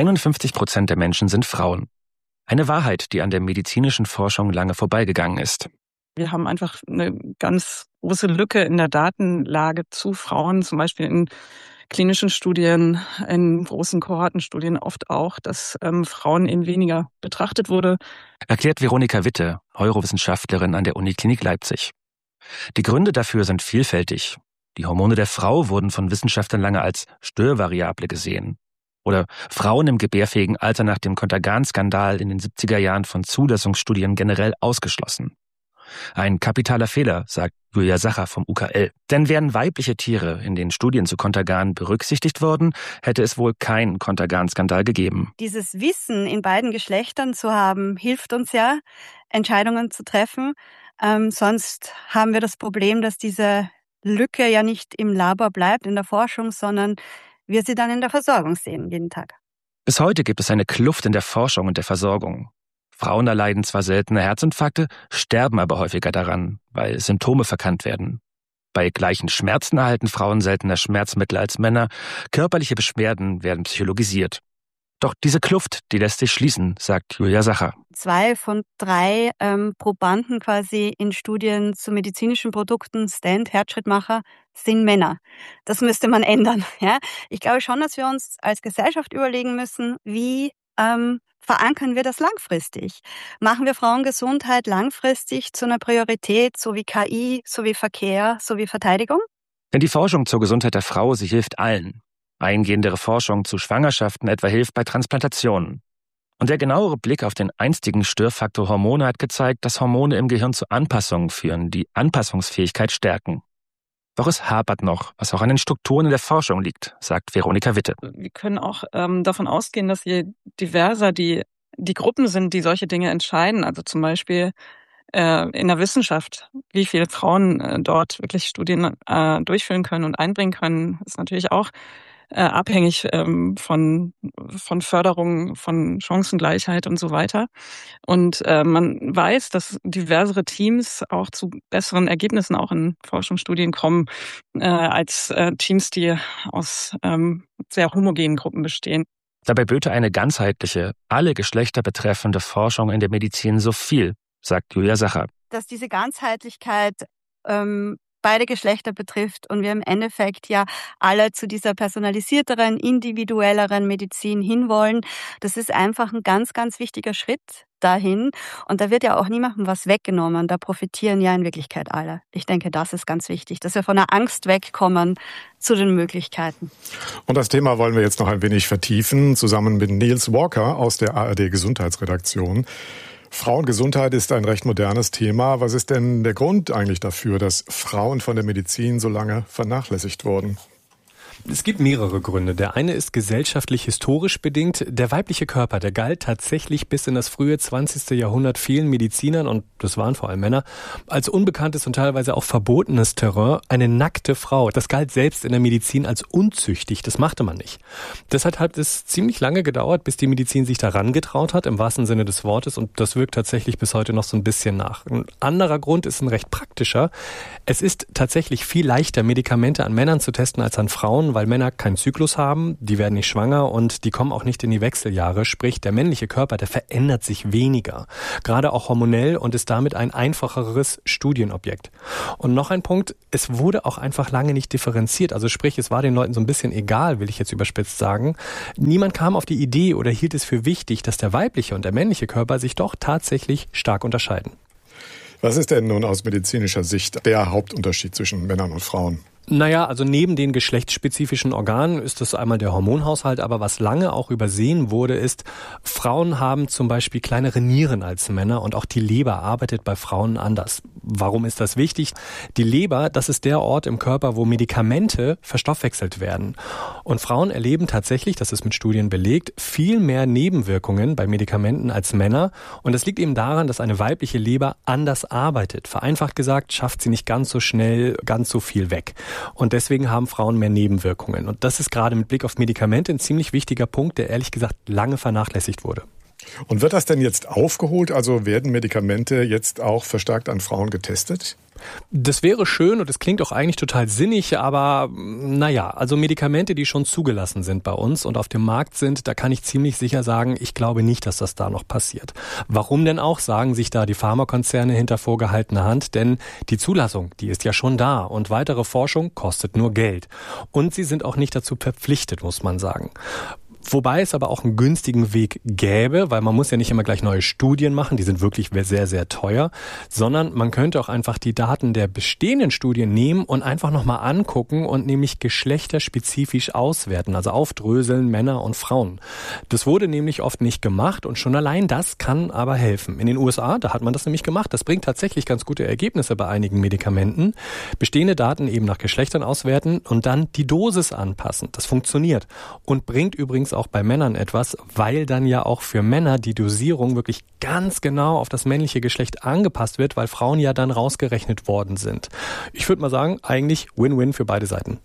Speaker 17: 51% der Menschen sind Frauen. Eine Wahrheit, die an der medizinischen Forschung lange vorbeigegangen ist.
Speaker 18: Wir haben einfach eine ganz große Lücke in der Datenlage zu Frauen, zum Beispiel in klinischen Studien, in großen Kohortenstudien oft auch, dass Frauen eben weniger betrachtet wurde.
Speaker 17: Erklärt Veronika Witte, Neurowissenschaftlerin an der Uniklinik Leipzig. Die Gründe dafür sind vielfältig. Die Hormone der Frau wurden von Wissenschaftlern lange als Störvariable gesehen. Oder Frauen im gebärfähigen Alter nach dem Contergan-Skandal in den 70er Jahren von Zulassungsstudien generell ausgeschlossen. Ein kapitaler Fehler, sagt Julia Sacher vom UKL. Denn wären weibliche Tiere in den Studien zu Contergan berücksichtigt worden, hätte es wohl keinen Contergan-Skandal gegeben.
Speaker 19: Dieses Wissen in beiden Geschlechtern zu haben, hilft uns ja, Entscheidungen zu treffen. Sonst haben wir das Problem, dass diese Lücke ja nicht im Labor bleibt, in der Forschung, sondern wir sie dann in der Versorgung sehen, jeden Tag.
Speaker 17: Bis heute gibt es eine Kluft in der Forschung und der Versorgung. Frauen erleiden zwar seltene Herzinfarkte, sterben aber häufiger daran, weil Symptome verkannt werden. Bei gleichen Schmerzen erhalten Frauen seltener Schmerzmittel als Männer. Körperliche Beschwerden werden psychologisiert. Doch diese Kluft, die lässt sich schließen, sagt Julia Sacher.
Speaker 19: 2 von 3 Probanden quasi in Studien zu medizinischen Produkten, Stent, Herzschrittmacher, sind Männer. Das müsste man ändern. Ja? Ich glaube schon, dass wir uns als Gesellschaft überlegen müssen, wie verankern wir das langfristig? Machen wir Frauengesundheit langfristig zu einer Priorität, so wie KI, so wie Verkehr, so wie Verteidigung?
Speaker 17: Denn die Forschung zur Gesundheit der Frau, sie hilft allen. Eingehendere Forschung zu Schwangerschaften etwa hilft bei Transplantationen. Und der genauere Blick auf den einstigen Störfaktor Hormone hat gezeigt, dass Hormone im Gehirn zu Anpassungen führen, die Anpassungsfähigkeit stärken. Doch es hapert noch, was auch an den Strukturen in der Forschung liegt, sagt Veronika Witte.
Speaker 18: Wir können auch davon ausgehen, dass je diverser die Gruppen sind, die solche Dinge entscheiden, also zum Beispiel in der Wissenschaft, wie viele Frauen dort wirklich Studien durchführen können und einbringen können, ist natürlich auch abhängig von Förderung, von Chancengleichheit und so weiter. Und man weiß, dass diversere Teams auch zu besseren Ergebnissen auch in Forschungsstudien kommen, als Teams, die aus sehr homogenen Gruppen bestehen.
Speaker 17: Dabei böte eine ganzheitliche, alle Geschlechter betreffende Forschung in der Medizin so viel, sagt Julia Sacher.
Speaker 19: Dass diese Ganzheitlichkeit beide Geschlechter betrifft und wir im Endeffekt ja alle zu dieser personalisierteren, individuelleren Medizin hinwollen. Das ist einfach ein ganz, ganz wichtiger Schritt dahin. Und da wird ja auch niemandem was weggenommen. Da profitieren ja in Wirklichkeit alle. Ich denke, das ist ganz wichtig, dass wir von der Angst wegkommen zu den Möglichkeiten.
Speaker 7: Und das Thema wollen wir jetzt noch ein wenig vertiefen, zusammen mit Niels Walker aus der ARD Gesundheitsredaktion. Frauengesundheit ist ein recht modernes Thema. Was ist denn der Grund eigentlich dafür, dass Frauen von der Medizin so lange vernachlässigt wurden?
Speaker 20: Es gibt mehrere Gründe. Der eine ist gesellschaftlich-historisch bedingt. Der weibliche Körper, der galt tatsächlich bis in das frühe 20. Jahrhundert vielen Medizinern, und das waren vor allem Männer, als unbekanntes und teilweise auch verbotenes Terrain. Eine nackte Frau, das galt selbst in der Medizin als unzüchtig. Das machte man nicht. Deshalb hat es ziemlich lange gedauert, bis die Medizin sich daran getraut hat, im wahrsten Sinne des Wortes. Und das wirkt tatsächlich bis heute noch so ein bisschen nach. Ein anderer Grund ist ein recht praktischer. Es ist tatsächlich viel leichter, Medikamente an Männern zu testen als an Frauen, weil Männer keinen Zyklus haben, die werden nicht schwanger und die kommen auch nicht in die Wechseljahre. Sprich, der männliche Körper, der verändert sich weniger. Gerade auch hormonell und ist damit ein einfacheres Studienobjekt. Und noch ein Punkt, es wurde auch einfach lange nicht differenziert. Also sprich, es war den Leuten so ein bisschen egal, will ich jetzt überspitzt sagen. Niemand kam auf die Idee oder hielt es für wichtig, dass der weibliche und der männliche Körper sich doch tatsächlich stark unterscheiden.
Speaker 7: Was ist denn nun aus medizinischer Sicht der Hauptunterschied zwischen Männern und Frauen?
Speaker 20: Naja, also neben den geschlechtsspezifischen Organen ist das einmal der Hormonhaushalt, aber was lange auch übersehen wurde, ist, Frauen haben zum Beispiel kleinere Nieren als Männer und auch die Leber arbeitet bei Frauen anders. Warum ist das wichtig? Die Leber, das ist der Ort im Körper, wo Medikamente verstoffwechselt werden. Und Frauen erleben tatsächlich, das ist mit Studien belegt, viel mehr Nebenwirkungen bei Medikamenten als Männer. Und das liegt eben daran, dass eine weibliche Leber anders arbeitet. Vereinfacht gesagt, schafft sie nicht ganz so schnell, ganz so viel weg. Und deswegen haben Frauen mehr Nebenwirkungen. Und das ist gerade mit Blick auf Medikamente ein ziemlich wichtiger Punkt, der ehrlich gesagt lange vernachlässigt wurde.
Speaker 7: Und wird das denn jetzt aufgeholt? Also werden Medikamente jetzt auch verstärkt an Frauen getestet?
Speaker 20: Das wäre schön und es klingt auch eigentlich total sinnig, aber also Medikamente, die schon zugelassen sind bei uns und auf dem Markt sind, da kann ich ziemlich sicher sagen, ich glaube nicht, dass das da noch passiert. Warum denn auch, sagen sich da die Pharmakonzerne hinter vorgehaltener Hand, denn die Zulassung, die ist ja schon da und weitere Forschung kostet nur Geld. Und sie sind auch nicht dazu verpflichtet, muss man sagen. Wobei es aber auch einen günstigen Weg gäbe, weil man muss ja nicht immer gleich neue Studien machen, die sind wirklich sehr, sehr teuer, sondern man könnte auch einfach die Daten der bestehenden Studien nehmen und einfach nochmal angucken und nämlich geschlechterspezifisch auswerten, also aufdröseln Männer und Frauen. Das wurde nämlich oft nicht gemacht und schon allein das kann aber helfen. In den USA, da hat man das nämlich gemacht, das bringt tatsächlich ganz gute Ergebnisse bei einigen Medikamenten. Bestehende Daten eben nach Geschlechtern auswerten und dann die Dosis anpassen. Das funktioniert und bringt übrigens auch bei Männern etwas, weil dann ja auch für Männer die Dosierung wirklich ganz genau auf das männliche Geschlecht angepasst wird, weil Frauen ja dann rausgerechnet worden sind. Ich würde mal sagen, eigentlich Win-Win für beide Seiten.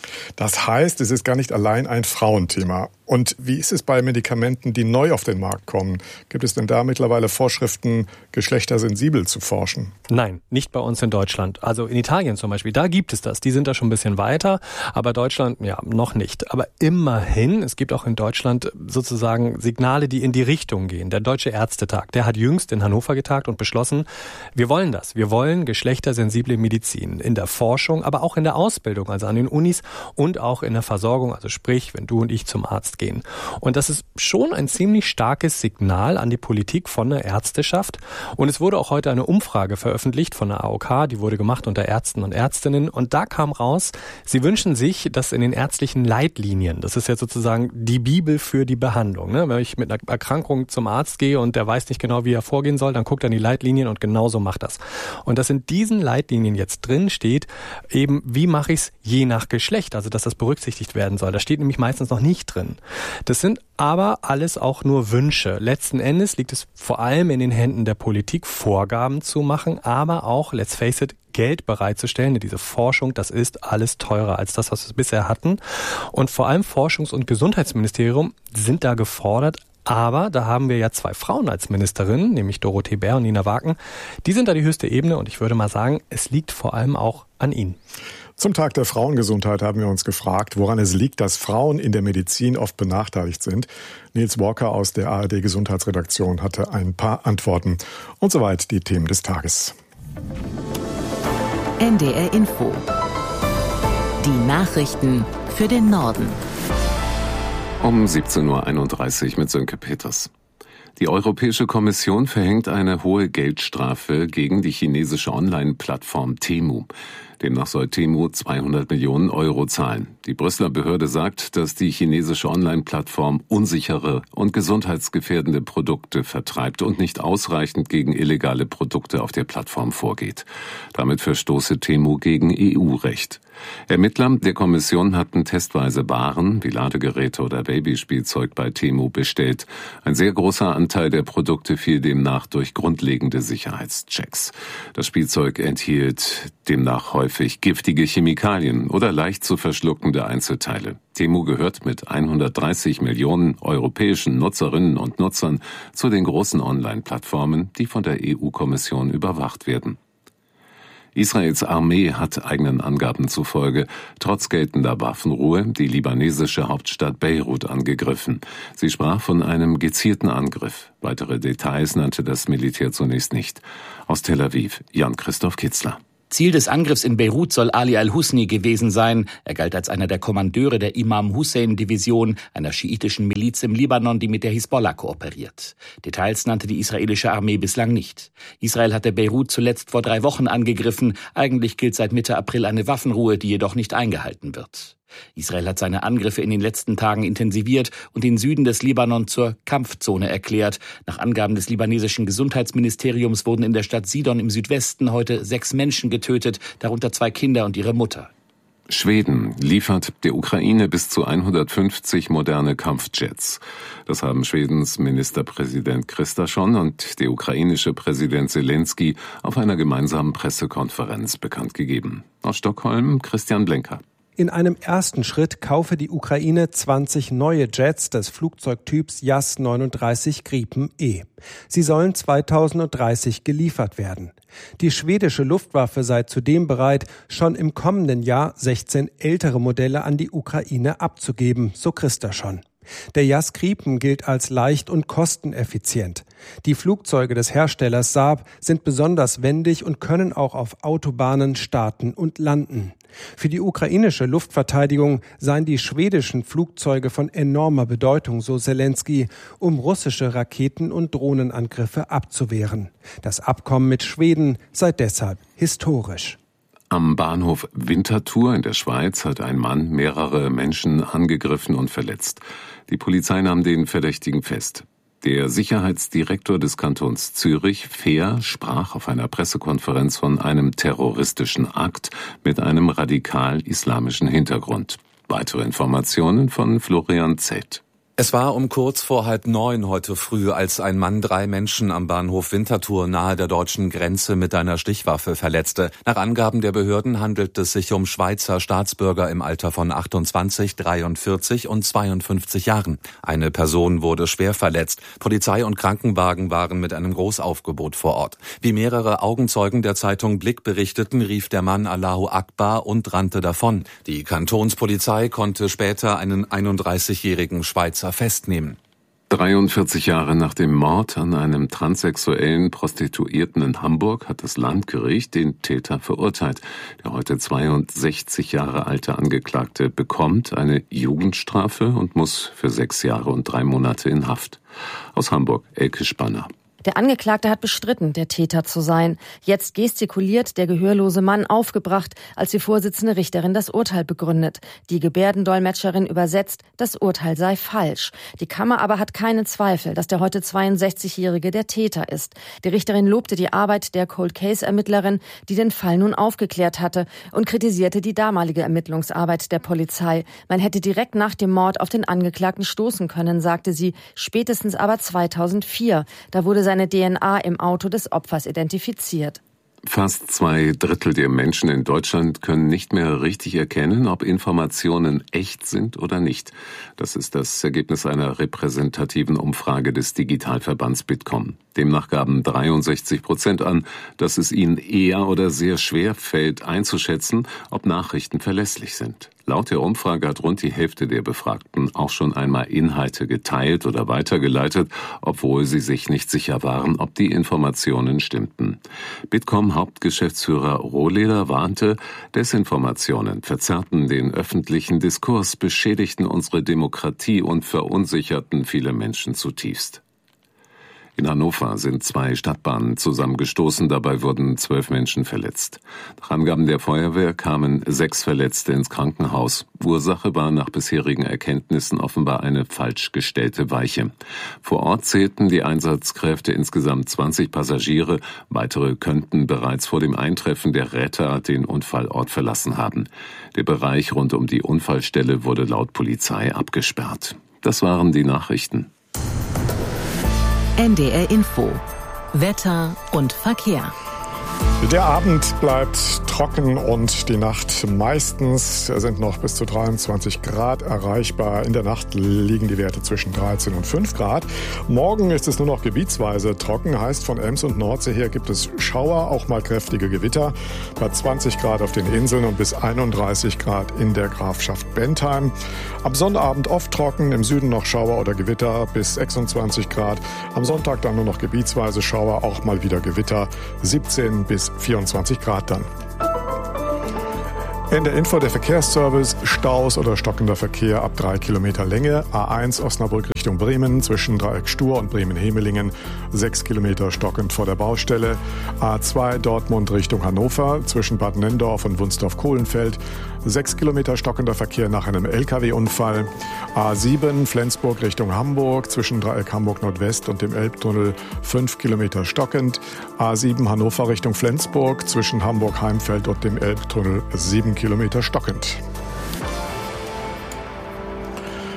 Speaker 7: Das heißt, es ist gar nicht allein ein Frauenthema. Und wie ist es bei Medikamenten, die neu auf den Markt kommen? Gibt es denn da mittlerweile Vorschriften, geschlechtersensibel zu forschen?
Speaker 20: Nein, nicht bei uns in Deutschland. Also in Italien zum Beispiel, da gibt es das. Die sind da schon ein bisschen weiter, aber Deutschland, ja, noch nicht. Aber immerhin, es gibt auch in Deutschland sozusagen Signale, die in die Richtung gehen. Der Deutsche Ärztetag, der hat jüngst in Hannover getagt und beschlossen, wir wollen das. Wir wollen geschlechtersensible Medizin in der Forschung, aber auch in der Ausbildung, also an den Unis und auch in der Versorgung, also sprich, wenn du und ich zum Arzt gehen. Und das ist schon ein ziemlich starkes Signal an die Politik von der Ärzteschaft. Und es wurde auch heute eine Umfrage veröffentlicht von der AOK, die wurde gemacht unter Ärzten und Ärztinnen. Und da kam raus, sie wünschen sich, dass in den ärztlichen Leitlinien, das ist jetzt sozusagen die Bibel für die Behandlung, ne? Wenn ich mit einer Erkrankung zum Arzt gehe und der weiß nicht genau, wie er vorgehen soll, dann guckt er in die Leitlinien und genauso macht das. Und dass in diesen Leitlinien jetzt drin steht, eben, wie mache ich es je nach Geschlecht, also dass das berücksichtigt werden soll. Das steht nämlich meistens noch nicht drin. Das sind aber alles auch nur Wünsche. Letzten Endes liegt es vor allem in den Händen der Politik, Vorgaben zu machen, aber auch, let's face it, Geld bereitzustellen. Denn diese Forschung, das ist alles teurer als das, was wir bisher hatten. Und vor allem Forschungs- und Gesundheitsministerium sind da gefordert. Aber da haben wir ja 2 Frauen als Ministerinnen, nämlich Dorothee Bär und Nina Wagen. Die sind da die höchste Ebene und ich würde mal sagen, es liegt vor allem auch an ihnen.
Speaker 7: Zum Tag der Frauengesundheit haben wir uns gefragt, woran es liegt, dass Frauen in der Medizin oft benachteiligt sind. Nils Walker aus der ARD-Gesundheitsredaktion hatte ein paar Antworten. Und soweit die Themen des Tages.
Speaker 1: NDR Info. Die Nachrichten für den Norden.
Speaker 2: Um 17.31 Uhr mit Sönke Peters. Die Europäische Kommission verhängt eine hohe Geldstrafe gegen die chinesische Online-Plattform Temu. Demnach soll Temu 200 Millionen Euro zahlen. Die Brüsseler Behörde sagt, dass die chinesische Online-Plattform unsichere und gesundheitsgefährdende Produkte vertreibt und nicht ausreichend gegen illegale Produkte auf der Plattform vorgeht. Damit verstoße Temu gegen EU-Recht. Ermittler der Kommission hatten testweise Waren wie Ladegeräte oder Babyspielzeug bei Temu bestellt. Ein sehr großer Anteil der Produkte fiel demnach durch grundlegende Sicherheitschecks. Das Spielzeug enthielt demnach häufig giftige Chemikalien oder leicht zu verschluckende Einzelteile. Temu gehört mit 130 Millionen europäischen Nutzerinnen und Nutzern zu den großen Online-Plattformen, die von der EU-Kommission überwacht werden. Israels Armee hat eigenen Angaben zufolge trotz geltender Waffenruhe die libanesische Hauptstadt Beirut angegriffen. Sie sprach von einem gezielten Angriff. Weitere Details nannte das Militär zunächst nicht. Aus Tel Aviv, Jan-Christoph Kitzler.
Speaker 21: Ziel des Angriffs in Beirut soll Ali al-Husni gewesen sein. Er galt als einer der Kommandeure der Imam-Hussein-Division, einer schiitischen Miliz im Libanon, die mit der Hisbollah kooperiert. Details nannte die israelische Armee bislang nicht. Israel hatte Beirut zuletzt vor 3 Wochen angegriffen. Eigentlich gilt seit Mitte April eine Waffenruhe, die jedoch nicht eingehalten wird. Israel hat seine Angriffe in den letzten Tagen intensiviert und den Süden des Libanon zur Kampfzone erklärt. Nach Angaben des libanesischen Gesundheitsministeriums wurden in der Stadt Sidon im Südwesten heute 6 Menschen getötet, darunter 2 Kinder und ihre Mutter.
Speaker 2: Schweden liefert der Ukraine bis zu 150 moderne Kampfjets. Das haben Schwedens Ministerpräsident Kristersson und der ukrainische Präsident Zelensky auf einer gemeinsamen Pressekonferenz bekannt gegeben. Aus Stockholm Christian Blenker.
Speaker 3: In einem ersten Schritt kaufe die Ukraine 20 neue Jets des Flugzeugtyps Jas-39 Gripen E. Sie sollen 2030 geliefert werden. Die schwedische Luftwaffe sei zudem bereit, schon im kommenden Jahr 16 ältere Modelle an die Ukraine abzugeben, so Christaschon. Der Jas Gripen gilt als leicht und kosteneffizient. Die Flugzeuge des Herstellers Saab sind besonders wendig und können auch auf Autobahnen starten und landen. Für die ukrainische Luftverteidigung seien die schwedischen Flugzeuge von enormer Bedeutung, so Zelensky, um russische Raketen- und Drohnenangriffe abzuwehren. Das Abkommen mit Schweden sei deshalb historisch.
Speaker 2: Am Bahnhof Winterthur in der Schweiz hat ein Mann mehrere Menschen angegriffen und verletzt. Die Polizei nahm den Verdächtigen fest. Der Sicherheitsdirektor des Kantons Zürich, Fehr, sprach auf einer Pressekonferenz von einem terroristischen Akt mit einem radikal-islamischen Hintergrund. Weitere Informationen von Florian Zett.
Speaker 22: Es war um kurz vor 8:30 heute früh, als ein Mann 3 Menschen am Bahnhof Winterthur nahe der deutschen Grenze mit einer Stichwaffe verletzte. Nach Angaben der Behörden handelt es sich um Schweizer Staatsbürger im Alter von 28, 43 und 52 Jahren. Eine Person wurde schwer verletzt. Polizei und Krankenwagen waren mit einem Großaufgebot vor Ort. Wie mehrere Augenzeugen der Zeitung Blick berichteten, rief der Mann Allahu Akbar und rannte davon. Die Kantonspolizei konnte später einen 31-jährigen Schweizer festnehmen.
Speaker 2: 43 Jahre nach dem Mord an einem transsexuellen Prostituierten in Hamburg hat das Landgericht den Täter verurteilt. Der heute 62 Jahre alte Angeklagte bekommt eine Jugendstrafe und muss für 6 Jahre und 3 Monate in Haft. Aus Hamburg, Elke Spanner.
Speaker 23: Der Angeklagte hat bestritten, der Täter zu sein. Jetzt gestikuliert der gehörlose Mann aufgebracht, als die Vorsitzende Richterin das Urteil begründet. Die Gebärdendolmetscherin übersetzt, das Urteil sei falsch. Die Kammer aber hat keinen Zweifel, dass der heute 62-Jährige der Täter ist. Die Richterin lobte die Arbeit der Cold-Case-Ermittlerin, die den Fall nun aufgeklärt hatte, und kritisierte die damalige Ermittlungsarbeit der Polizei. Man hätte direkt nach dem Mord auf den Angeklagten stoßen können, sagte sie, spätestens aber 2004. Da wurde seine DNA im Auto des Opfers identifiziert.
Speaker 2: Fast 2/3 der Menschen in Deutschland können nicht mehr richtig erkennen, ob Informationen echt sind oder nicht. Das ist das Ergebnis einer repräsentativen Umfrage des Digitalverbands Bitkom. Demnach gaben 63% an, dass es ihnen eher oder sehr schwer fällt, einzuschätzen, ob Nachrichten verlässlich sind. Laut der Umfrage hat rund die Hälfte der Befragten auch schon einmal Inhalte geteilt oder weitergeleitet, obwohl sie sich nicht sicher waren, ob die Informationen stimmten. Bitkom-Hauptgeschäftsführer Rohleder warnte, Desinformationen verzerrten den öffentlichen Diskurs, beschädigten unsere Demokratie und verunsicherten viele Menschen zutiefst. In Hannover sind 2 Stadtbahnen zusammengestoßen, dabei wurden 12 Menschen verletzt. Nach Angaben der Feuerwehr kamen 6 Verletzte ins Krankenhaus. Ursache war nach bisherigen Erkenntnissen offenbar eine falsch gestellte Weiche. Vor Ort zählten die Einsatzkräfte insgesamt 20 Passagiere. Weitere könnten bereits vor dem Eintreffen der Retter den Unfallort verlassen haben. Der Bereich rund um die Unfallstelle wurde laut Polizei abgesperrt. Das waren die Nachrichten.
Speaker 1: NDR Info. Wetter und Verkehr.
Speaker 7: Der Abend bleibt trocken und die Nacht meistens sind noch bis zu 23 Grad erreichbar. In der Nacht liegen die Werte zwischen 13 und 5 Grad. Morgen ist es nur noch gebietsweise trocken, heißt von Ems und Nordsee her gibt es Schauer, auch mal kräftige Gewitter. Bei 20 Grad auf den Inseln und bis 31 Grad in der Grafschaft Bentheim. Am Sonnabend oft trocken, im Süden noch Schauer oder Gewitter bis 26 Grad. Am Sonntag dann nur noch gebietsweise Schauer, auch mal wieder Gewitter, 17 bis 24 Grad dann. In der Info der Verkehrsservice, Staus oder stockender Verkehr ab 3 Kilometer Länge. A1 Osnabrück Richtung Bremen zwischen Dreieck Stur und Bremen-Hemelingen, 6 Kilometer stockend vor der Baustelle. A2 Dortmund Richtung Hannover zwischen Bad Nenndorf und Wunsdorf-Kohlenfeld, 6 Kilometer stockender Verkehr nach einem LKW-Unfall. A7 Flensburg Richtung Hamburg zwischen Dreieck Hamburg Nordwest und dem Elbtunnel, 5 Kilometer stockend. A7 Hannover Richtung Flensburg zwischen Hamburg-Heimfeld und dem Elbtunnel, 7 Kilometer stockend.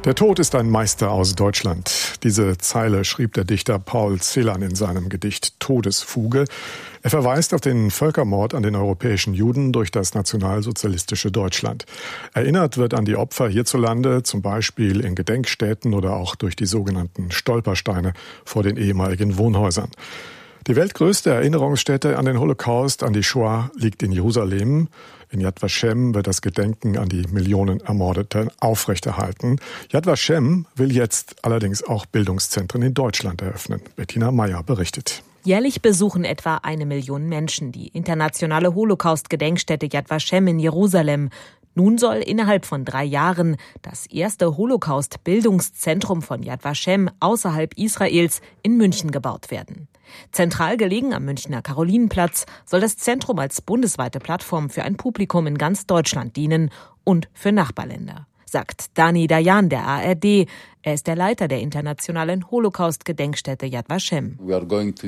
Speaker 7: Der Tod ist ein Meister aus Deutschland. Diese Zeile schrieb der Dichter Paul Celan in seinem Gedicht Todesfuge. Er verweist auf den Völkermord an den europäischen Juden durch das nationalsozialistische Deutschland. Erinnert wird an die Opfer hierzulande, zum Beispiel in Gedenkstätten oder auch durch die sogenannten Stolpersteine vor den ehemaligen Wohnhäusern. Die weltgrößte Erinnerungsstätte an den Holocaust, an die Shoah, liegt in Jerusalem. In Yad Vashem wird das Gedenken an die Millionen Ermordeten aufrechterhalten. Yad Vashem will jetzt allerdings auch Bildungszentren in Deutschland eröffnen. Bettina Meyer berichtet.
Speaker 4: Jährlich besuchen etwa 1 Million Menschen die internationale Holocaust-Gedenkstätte Yad Vashem in Jerusalem. Nun soll innerhalb von 3 Jahren das erste Holocaust-Bildungszentrum von Yad Vashem außerhalb Israels in München gebaut werden. Zentral gelegen am Münchner Karolinenplatz soll das Zentrum als bundesweite Plattform für ein Publikum in ganz Deutschland dienen und für Nachbarländer, sagt Dani Dayan der ARD. Er ist der Leiter der internationalen Holocaust-Gedenkstätte Yad Vashem. Wir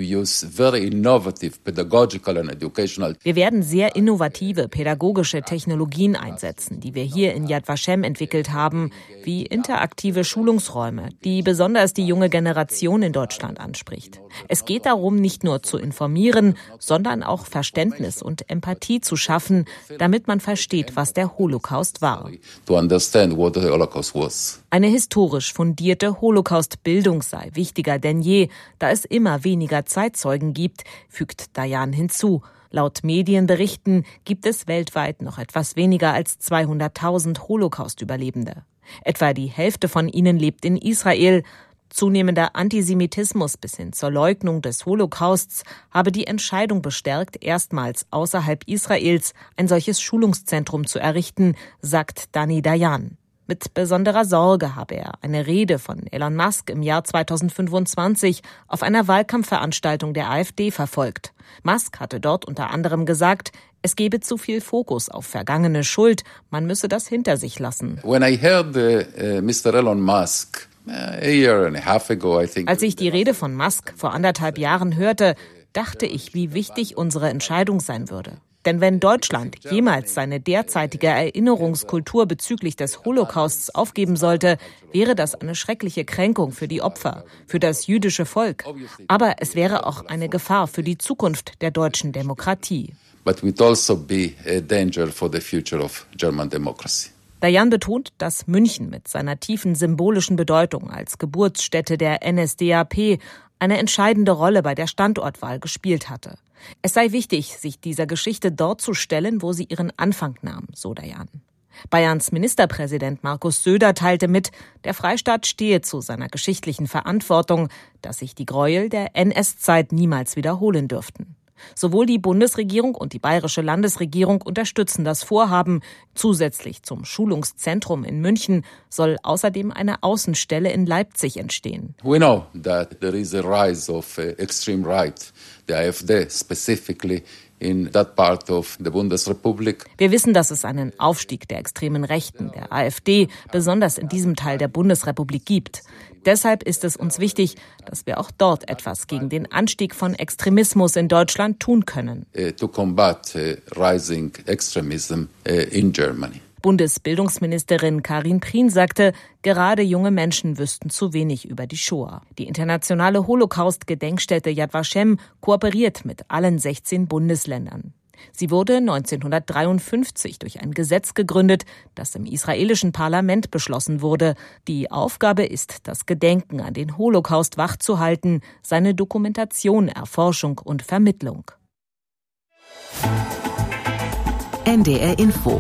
Speaker 4: werden sehr innovative pädagogische Technologien einsetzen, die wir hier in Yad Vashem entwickelt haben, wie interaktive Schulungsräume, die besonders die junge Generation in Deutschland anspricht. Es geht darum, nicht nur zu informieren, sondern auch Verständnis und Empathie zu schaffen, damit man versteht, was der Holocaust war. Eine historisch fundierte Holocaust-Bildung sei wichtiger denn je, da es immer weniger Zeitzeugen gibt, fügt Dayan hinzu. Laut Medienberichten gibt es weltweit noch etwas weniger als 200.000 Holocaust-Überlebende. Etwa die Hälfte von ihnen lebt in Israel. Zunehmender Antisemitismus bis hin zur Leugnung des Holocausts habe die Entscheidung bestärkt, erstmals außerhalb Israels ein solches Schulungszentrum zu errichten, sagt Dani Dayan. Mit besonderer Sorge habe er eine Rede von Elon Musk im Jahr 2025 auf einer Wahlkampfveranstaltung der AfD verfolgt. Musk hatte dort unter anderem gesagt, es gebe zu viel Fokus auf vergangene Schuld, man müsse das hinter sich lassen.
Speaker 5: Mr. Elon Musk,
Speaker 4: als ich die Rede von Musk vor 1,5 Jahren hörte, dachte ich, wie wichtig unsere Entscheidung sein würde. Denn wenn Deutschland jemals seine derzeitige Erinnerungskultur bezüglich des Holocausts aufgeben sollte, wäre das eine schreckliche Kränkung für die Opfer, für das jüdische Volk. Aber es wäre auch eine Gefahr für die Zukunft der deutschen Demokratie. Dayan betont, dass München mit seiner tiefen symbolischen Bedeutung als Geburtsstätte der NSDAP eine entscheidende Rolle bei der Standortwahl gespielt hatte. Es sei wichtig, sich dieser Geschichte dort zu stellen, wo sie ihren Anfang nahm, so Dayan. Bayerns Ministerpräsident Markus Söder teilte mit, der Freistaat stehe zu seiner geschichtlichen Verantwortung, dass sich die Gräuel der NS-Zeit niemals wiederholen dürften. Sowohl die Bundesregierung und die bayerische Landesregierung unterstützen das Vorhaben. Zusätzlich zum Schulungszentrum in München soll außerdem eine Außenstelle in Leipzig entstehen.
Speaker 5: We know that there is a rise of extreme right, the AfD specifically in that part of the Bundesrepublik.
Speaker 4: Wir wissen, dass es einen Aufstieg der extremen Rechten, der AfD, besonders in diesem Teil der Bundesrepublik gibt. Deshalb ist es uns wichtig, dass wir auch dort etwas gegen den Anstieg von Extremismus in Deutschland tun können.
Speaker 5: To combat rising extremism in Germany.
Speaker 4: Bundesbildungsministerin Karin Prien sagte, gerade junge Menschen wüssten zu wenig über die Shoah. Die internationale Holocaust-Gedenkstätte Yad Vashem kooperiert mit allen 16 Bundesländern. Sie wurde 1953 durch ein Gesetz gegründet, das im israelischen Parlament beschlossen wurde. Die Aufgabe ist, das Gedenken an den Holocaust wachzuhalten, seine Dokumentation, Erforschung und Vermittlung.
Speaker 1: NDR Info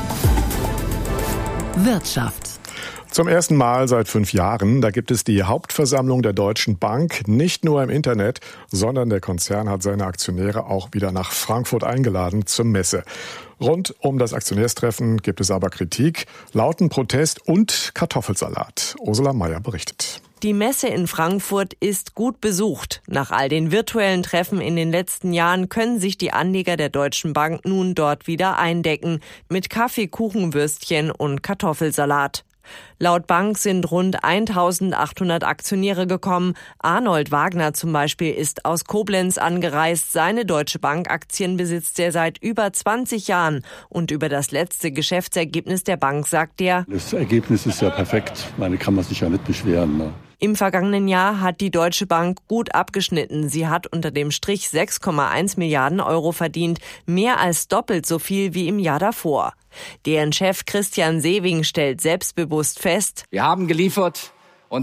Speaker 1: Wirtschaft.
Speaker 7: Zum ersten Mal seit 5 Jahren, da gibt es die Hauptversammlung der Deutschen Bank, nicht nur im Internet, sondern der Konzern hat seine Aktionäre auch wieder nach Frankfurt eingeladen zur Messe. Rund um das Aktionärstreffen gibt es aber Kritik, lauten Protest und Kartoffelsalat. Ursula Meyer berichtet.
Speaker 6: Die Messe in Frankfurt ist gut besucht. Nach all den virtuellen Treffen in den letzten Jahren können sich die Anleger der Deutschen Bank nun dort wieder eindecken. Mit Kaffee, Kuchen, Würstchen und Kartoffelsalat. Laut Bank sind rund 1.800 Aktionäre gekommen. Arnold Wagner zum Beispiel ist aus Koblenz angereist. Seine Deutsche Bank-Aktien besitzt er seit über 20 Jahren. Und über das letzte Geschäftsergebnis der Bank sagt er:
Speaker 9: Das Ergebnis ist ja perfekt. Meine, kann man sich ja nicht beschweren. Ne?
Speaker 6: Im vergangenen Jahr hat die Deutsche Bank gut abgeschnitten. Sie hat unter dem Strich 6,1 Milliarden Euro verdient, mehr als doppelt so viel wie im Jahr davor. Deren Chef Christian Sewing stellt selbstbewusst fest:
Speaker 10: Wir haben geliefert und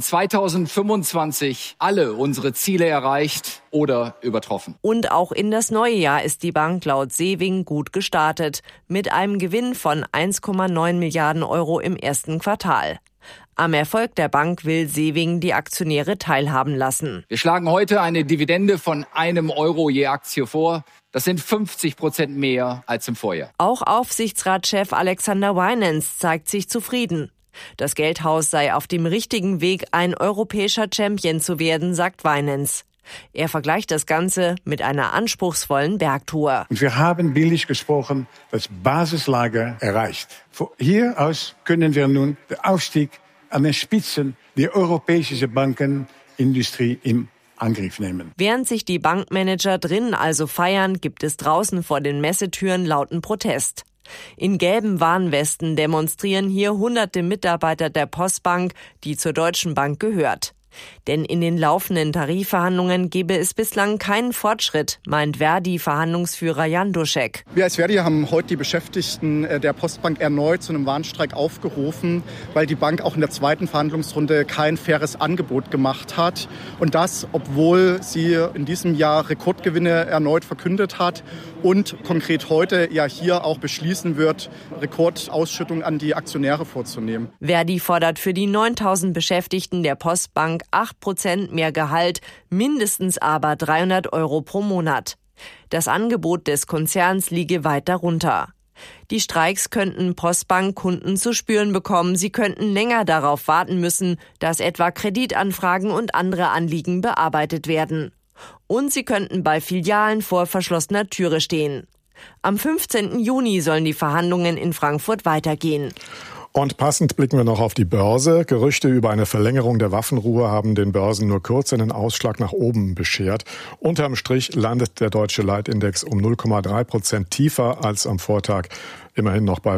Speaker 10: 2025 alle unsere Ziele erreicht oder übertroffen.
Speaker 6: Und auch in das neue Jahr ist die Bank laut Sewing gut gestartet, mit einem Gewinn von 1,9 Milliarden Euro im ersten Quartal. Am Erfolg der Bank will Sewing die Aktionäre teilhaben lassen.
Speaker 10: Wir schlagen heute eine Dividende von €1 je Aktie vor. Das sind 50% mehr als im Vorjahr.
Speaker 6: Auch Aufsichtsratschef Alexander Wynaendts zeigt sich zufrieden. Das Geldhaus sei auf dem richtigen Weg, ein europäischer Champion zu werden, sagt Wynaendts. Er vergleicht das Ganze mit einer anspruchsvollen Bergtour.
Speaker 11: Und wir haben bildlich gesprochen das Basislager erreicht. Von hier aus können wir nun den Aufstieg an den Spitzen der europäischen Bankenindustrie im Angriff nehmen.
Speaker 6: Während sich die Bankmanager drinnen also feiern, gibt es draußen vor den Messetüren lauten Protest. In gelben Warnwesten demonstrieren hier hunderte Mitarbeiter der Postbank, die zur Deutschen Bank gehört. Denn in den laufenden Tarifverhandlungen gebe es bislang keinen Fortschritt, meint Verdi-Verhandlungsführer Jan Duschek.
Speaker 24: Wir als Verdi haben heute die Beschäftigten der Postbank erneut zu einem Warnstreik aufgerufen, weil die Bank auch in der zweiten Verhandlungsrunde kein faires Angebot gemacht hat. Und das, obwohl sie in diesem Jahr Rekordgewinne erneut verkündet hat und konkret heute ja hier auch beschließen wird, Rekordausschüttung an die Aktionäre vorzunehmen.
Speaker 6: Verdi fordert für die 9.000 Beschäftigten der Postbank 8% mehr Gehalt, mindestens aber 300 € pro Monat. Das Angebot des Konzerns liege weit darunter. Die Streiks könnten Postbankkunden zu spüren bekommen. Sie könnten länger darauf warten müssen, dass etwa Kreditanfragen und andere Anliegen bearbeitet werden. Und sie könnten bei Filialen vor verschlossener Türe stehen. Am 15. Juni sollen die Verhandlungen in Frankfurt weitergehen.
Speaker 7: Und passend blicken wir noch auf die Börse. Gerüchte über eine Verlängerung der Waffenruhe haben den Börsen nur kurz einen Ausschlag nach oben beschert. Unterm Strich landet der deutsche Leitindex um 0,3% tiefer als am Vortag. Immerhin noch bei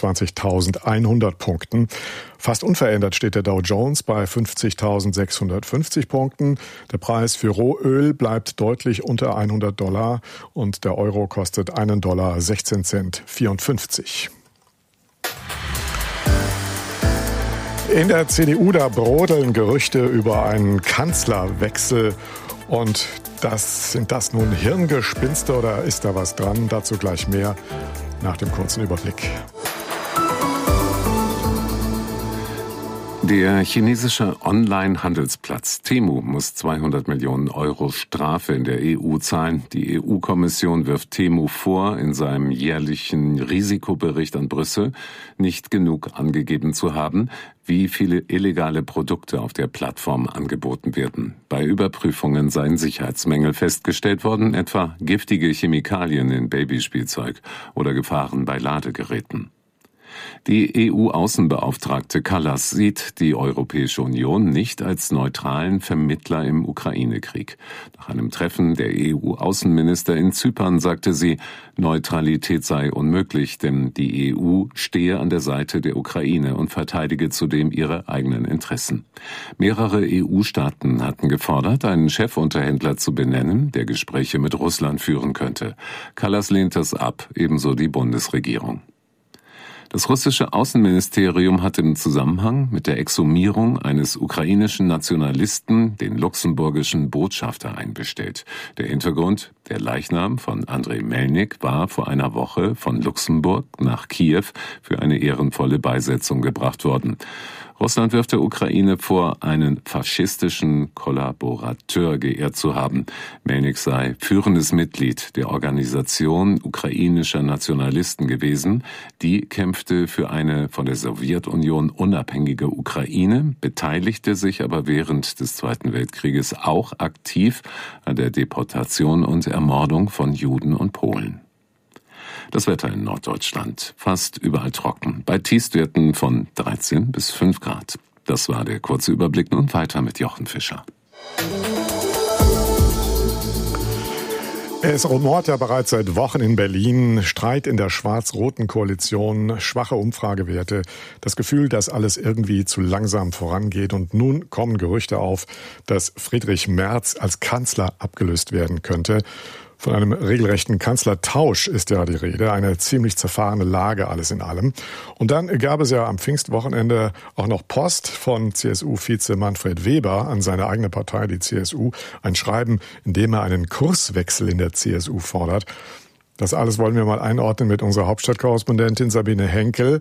Speaker 7: 25.100 Punkten. Fast unverändert steht der Dow Jones bei 50.650 Punkten. Der Preis für Rohöl bleibt deutlich unter $100 und der Euro kostet $1,1654. In der CDU, da brodeln Gerüchte über einen Kanzlerwechsel. Und sind das nun Hirngespinste oder ist da was dran? Dazu gleich mehr nach dem kurzen Überblick.
Speaker 2: Der chinesische Online-Handelsplatz Temu muss 200 Millionen € Strafe in der EU zahlen. Die EU-Kommission wirft Temu vor, in seinem jährlichen Risikobericht an Brüssel nicht genug angegeben zu haben, wie viele illegale Produkte auf der Plattform angeboten werden. Bei Überprüfungen seien Sicherheitsmängel festgestellt worden, etwa giftige Chemikalien in Babyspielzeug oder Gefahren bei Ladegeräten. Die EU-Außenbeauftragte Kallas sieht die Europäische Union nicht als neutralen Vermittler im Ukraine-Krieg. Nach einem Treffen der EU-Außenminister in Zypern sagte sie, Neutralität sei unmöglich, denn die EU stehe an der Seite der Ukraine und verteidige zudem ihre eigenen Interessen. Mehrere EU-Staaten hatten gefordert, einen Chefunterhändler zu benennen, der Gespräche mit Russland führen könnte. Kallas lehnt das ab, ebenso die Bundesregierung. Das russische Außenministerium hat im Zusammenhang mit der Exhumierung eines ukrainischen Nationalisten den luxemburgischen Botschafter einbestellt. Der Hintergrund: Der Leichnam von Andrei Melnik war vor einer Woche von Luxemburg nach Kiew für eine ehrenvolle Beisetzung gebracht worden. Russland wirft der Ukraine vor, einen faschistischen Kollaborateur geehrt zu haben. Melnik sei führendes Mitglied der Organisation ukrainischer Nationalisten gewesen. Die kämpfte für eine von der Sowjetunion unabhängige Ukraine, beteiligte sich aber während des Zweiten Weltkrieges auch aktiv an der Deportation und Ermordung von Juden und Polen. Das Wetter in Norddeutschland. Fast überall trocken. Bei Tiefstwerten von 13 bis 5 Grad. Das war der kurze Überblick. Nun weiter mit Jochen Fischer.
Speaker 7: Es rumort ja bereits seit Wochen in Berlin. Streit in der schwarz-roten Koalition, schwache Umfragewerte, das Gefühl, dass alles irgendwie zu langsam vorangeht. Und nun kommen Gerüchte auf, dass Friedrich Merz als Kanzler abgelöst werden könnte. Von einem regelrechten Kanzlertausch ist ja die Rede, eine ziemlich zerfahrene Lage alles in allem. Und dann gab es ja am Pfingstwochenende auch noch Post von CSU-Vize Manfred Weber an seine eigene Partei, die CSU, ein Schreiben, in dem er einen Kurswechsel in der CSU fordert. Das alles wollen wir mal einordnen mit unserer Hauptstadtkorrespondentin Sabine Henkel.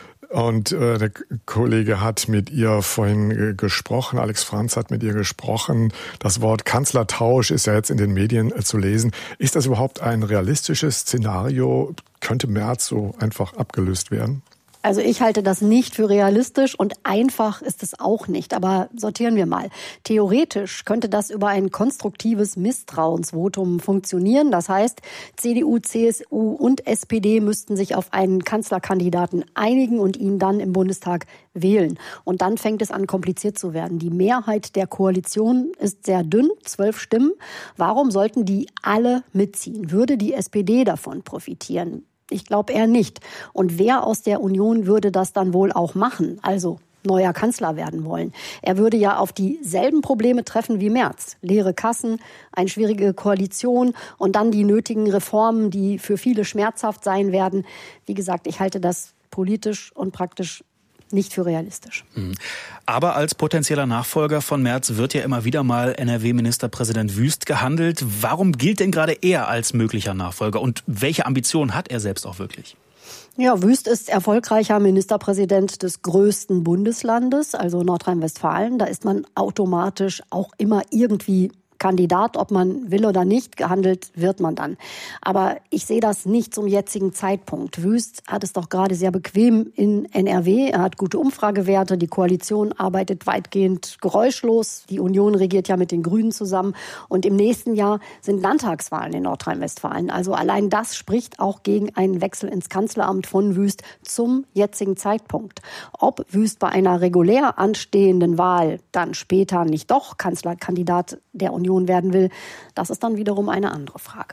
Speaker 7: Und der Kollege hat mit ihr vorhin gesprochen, Alex Franz hat mit ihr gesprochen. Das Wort Kanzlertausch ist ja jetzt in den Medien zu lesen. Ist das überhaupt ein realistisches Szenario? Könnte Merz so einfach abgelöst werden?
Speaker 8: Also ich halte das nicht für realistisch und einfach ist es auch nicht. Aber sortieren wir mal. Theoretisch könnte das über ein konstruktives Misstrauensvotum funktionieren. Das heißt, CDU, CSU und SPD müssten sich auf einen Kanzlerkandidaten einigen und ihn dann im Bundestag wählen. Und dann fängt es an, kompliziert zu werden. Die Mehrheit der Koalition ist sehr dünn, 12 Stimmen. Warum sollten die alle mitziehen? Würde die SPD davon profitieren? Ich glaube eher nicht. Und wer aus der Union würde das dann wohl auch machen? Also neuer Kanzler werden wollen. Er würde ja auf dieselben Probleme treffen wie Merz. Leere Kassen, eine schwierige Koalition und dann die nötigen Reformen, die für viele schmerzhaft sein werden. Wie gesagt, ich halte das politisch und praktisch nicht für realistisch.
Speaker 12: Aber als potenzieller Nachfolger von Merz wird ja immer wieder mal NRW-Ministerpräsident Wüst gehandelt. Warum gilt denn gerade er als möglicher Nachfolger und welche Ambitionen hat er selbst auch wirklich?
Speaker 8: Ja, Wüst ist erfolgreicher Ministerpräsident des größten Bundeslandes, also Nordrhein-Westfalen. Da ist man automatisch auch immer irgendwie Kandidat, ob man will oder nicht, gehandelt wird man dann. Aber ich sehe das nicht zum jetzigen Zeitpunkt. Wüst hat es doch gerade sehr bequem in NRW. Er hat gute Umfragewerte, die Koalition arbeitet weitgehend geräuschlos. Die Union regiert ja mit den Grünen zusammen. Und im nächsten Jahr sind Landtagswahlen in Nordrhein-Westfalen. Also allein das spricht auch gegen einen Wechsel ins Kanzleramt von Wüst zum jetzigen Zeitpunkt. Ob Wüst bei einer regulär anstehenden Wahl dann später nicht doch Kanzlerkandidat der Union werden will, das ist dann wiederum eine andere Frage.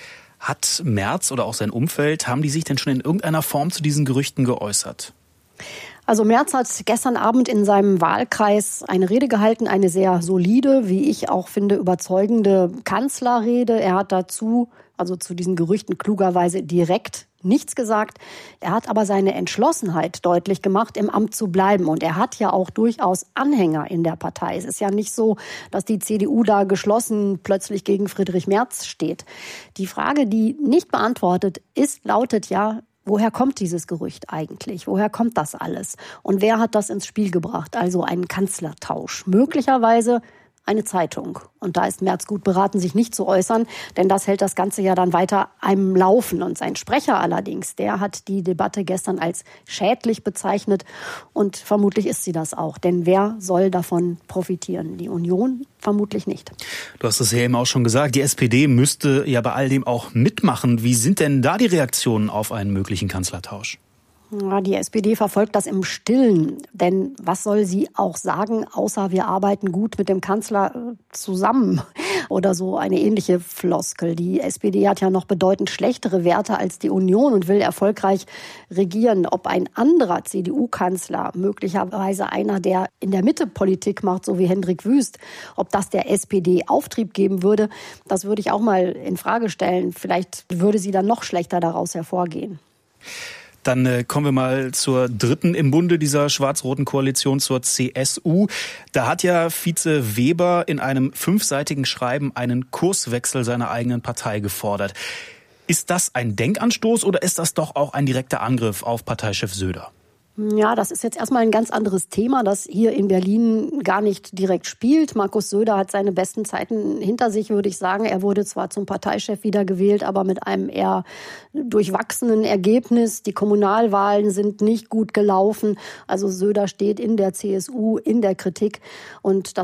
Speaker 12: Hat Merz oder auch sein Umfeld, haben die sich denn schon in irgendeiner Form zu diesen Gerüchten geäußert?
Speaker 8: Also Merz hat gestern Abend in seinem Wahlkreis eine Rede gehalten, eine sehr solide, wie ich auch finde, überzeugende Kanzlerrede. Er hat dazu, also zu diesen Gerüchten klugerweise direkt nichts gesagt. Er hat aber seine Entschlossenheit deutlich gemacht, im Amt zu bleiben. Und er hat ja auch durchaus Anhänger in der Partei. Es ist ja nicht so, dass die CDU da geschlossen plötzlich gegen Friedrich Merz steht. Die Frage, die nicht beantwortet ist, lautet ja, woher kommt dieses Gerücht eigentlich? Woher kommt das alles? Und wer hat das ins Spiel gebracht? Also einen Kanzlertausch. Möglicherweise eine Zeitung. Und da ist Merz gut beraten, sich nicht zu äußern, denn das hält das Ganze ja dann weiter am Laufen. Und sein Sprecher allerdings, der hat die Debatte gestern als schädlich bezeichnet und vermutlich ist sie das auch. Denn wer soll davon profitieren? Die Union? Vermutlich nicht.
Speaker 12: Du hast es ja eben auch schon gesagt, die SPD müsste ja bei all dem auch mitmachen. Wie sind denn da die Reaktionen auf einen möglichen Kanzlertausch?
Speaker 8: Ja, die SPD verfolgt das im Stillen. Denn was soll sie auch sagen, außer wir arbeiten gut mit dem Kanzler zusammen oder so eine ähnliche Floskel. Die SPD hat ja noch bedeutend schlechtere Werte als die Union und will erfolgreich regieren. Ob ein anderer CDU-Kanzler, möglicherweise einer, der in der Mitte Politik macht, so wie Hendrik Wüst, ob das der SPD Auftrieb geben würde, das würde ich auch mal in Frage stellen. Vielleicht würde sie dann noch schlechter daraus hervorgehen.
Speaker 12: Dann kommen wir mal zur dritten im Bunde dieser schwarz-roten Koalition, zur CSU. Da hat ja Vize Weber in einem 5-seitigen Schreiben einen Kurswechsel seiner eigenen Partei gefordert. Ist das ein Denkanstoß oder ist das doch auch ein direkter Angriff auf Parteichef Söder?
Speaker 8: Ja, das ist jetzt erstmal ein ganz anderes Thema, das hier in Berlin gar nicht direkt spielt. Markus Söder hat seine besten Zeiten hinter sich, würde ich sagen. Er wurde zwar zum Parteichef wiedergewählt, aber mit einem eher durchwachsenen Ergebnis. Die Kommunalwahlen sind nicht gut gelaufen. Also Söder steht in der CSU in der Kritik und das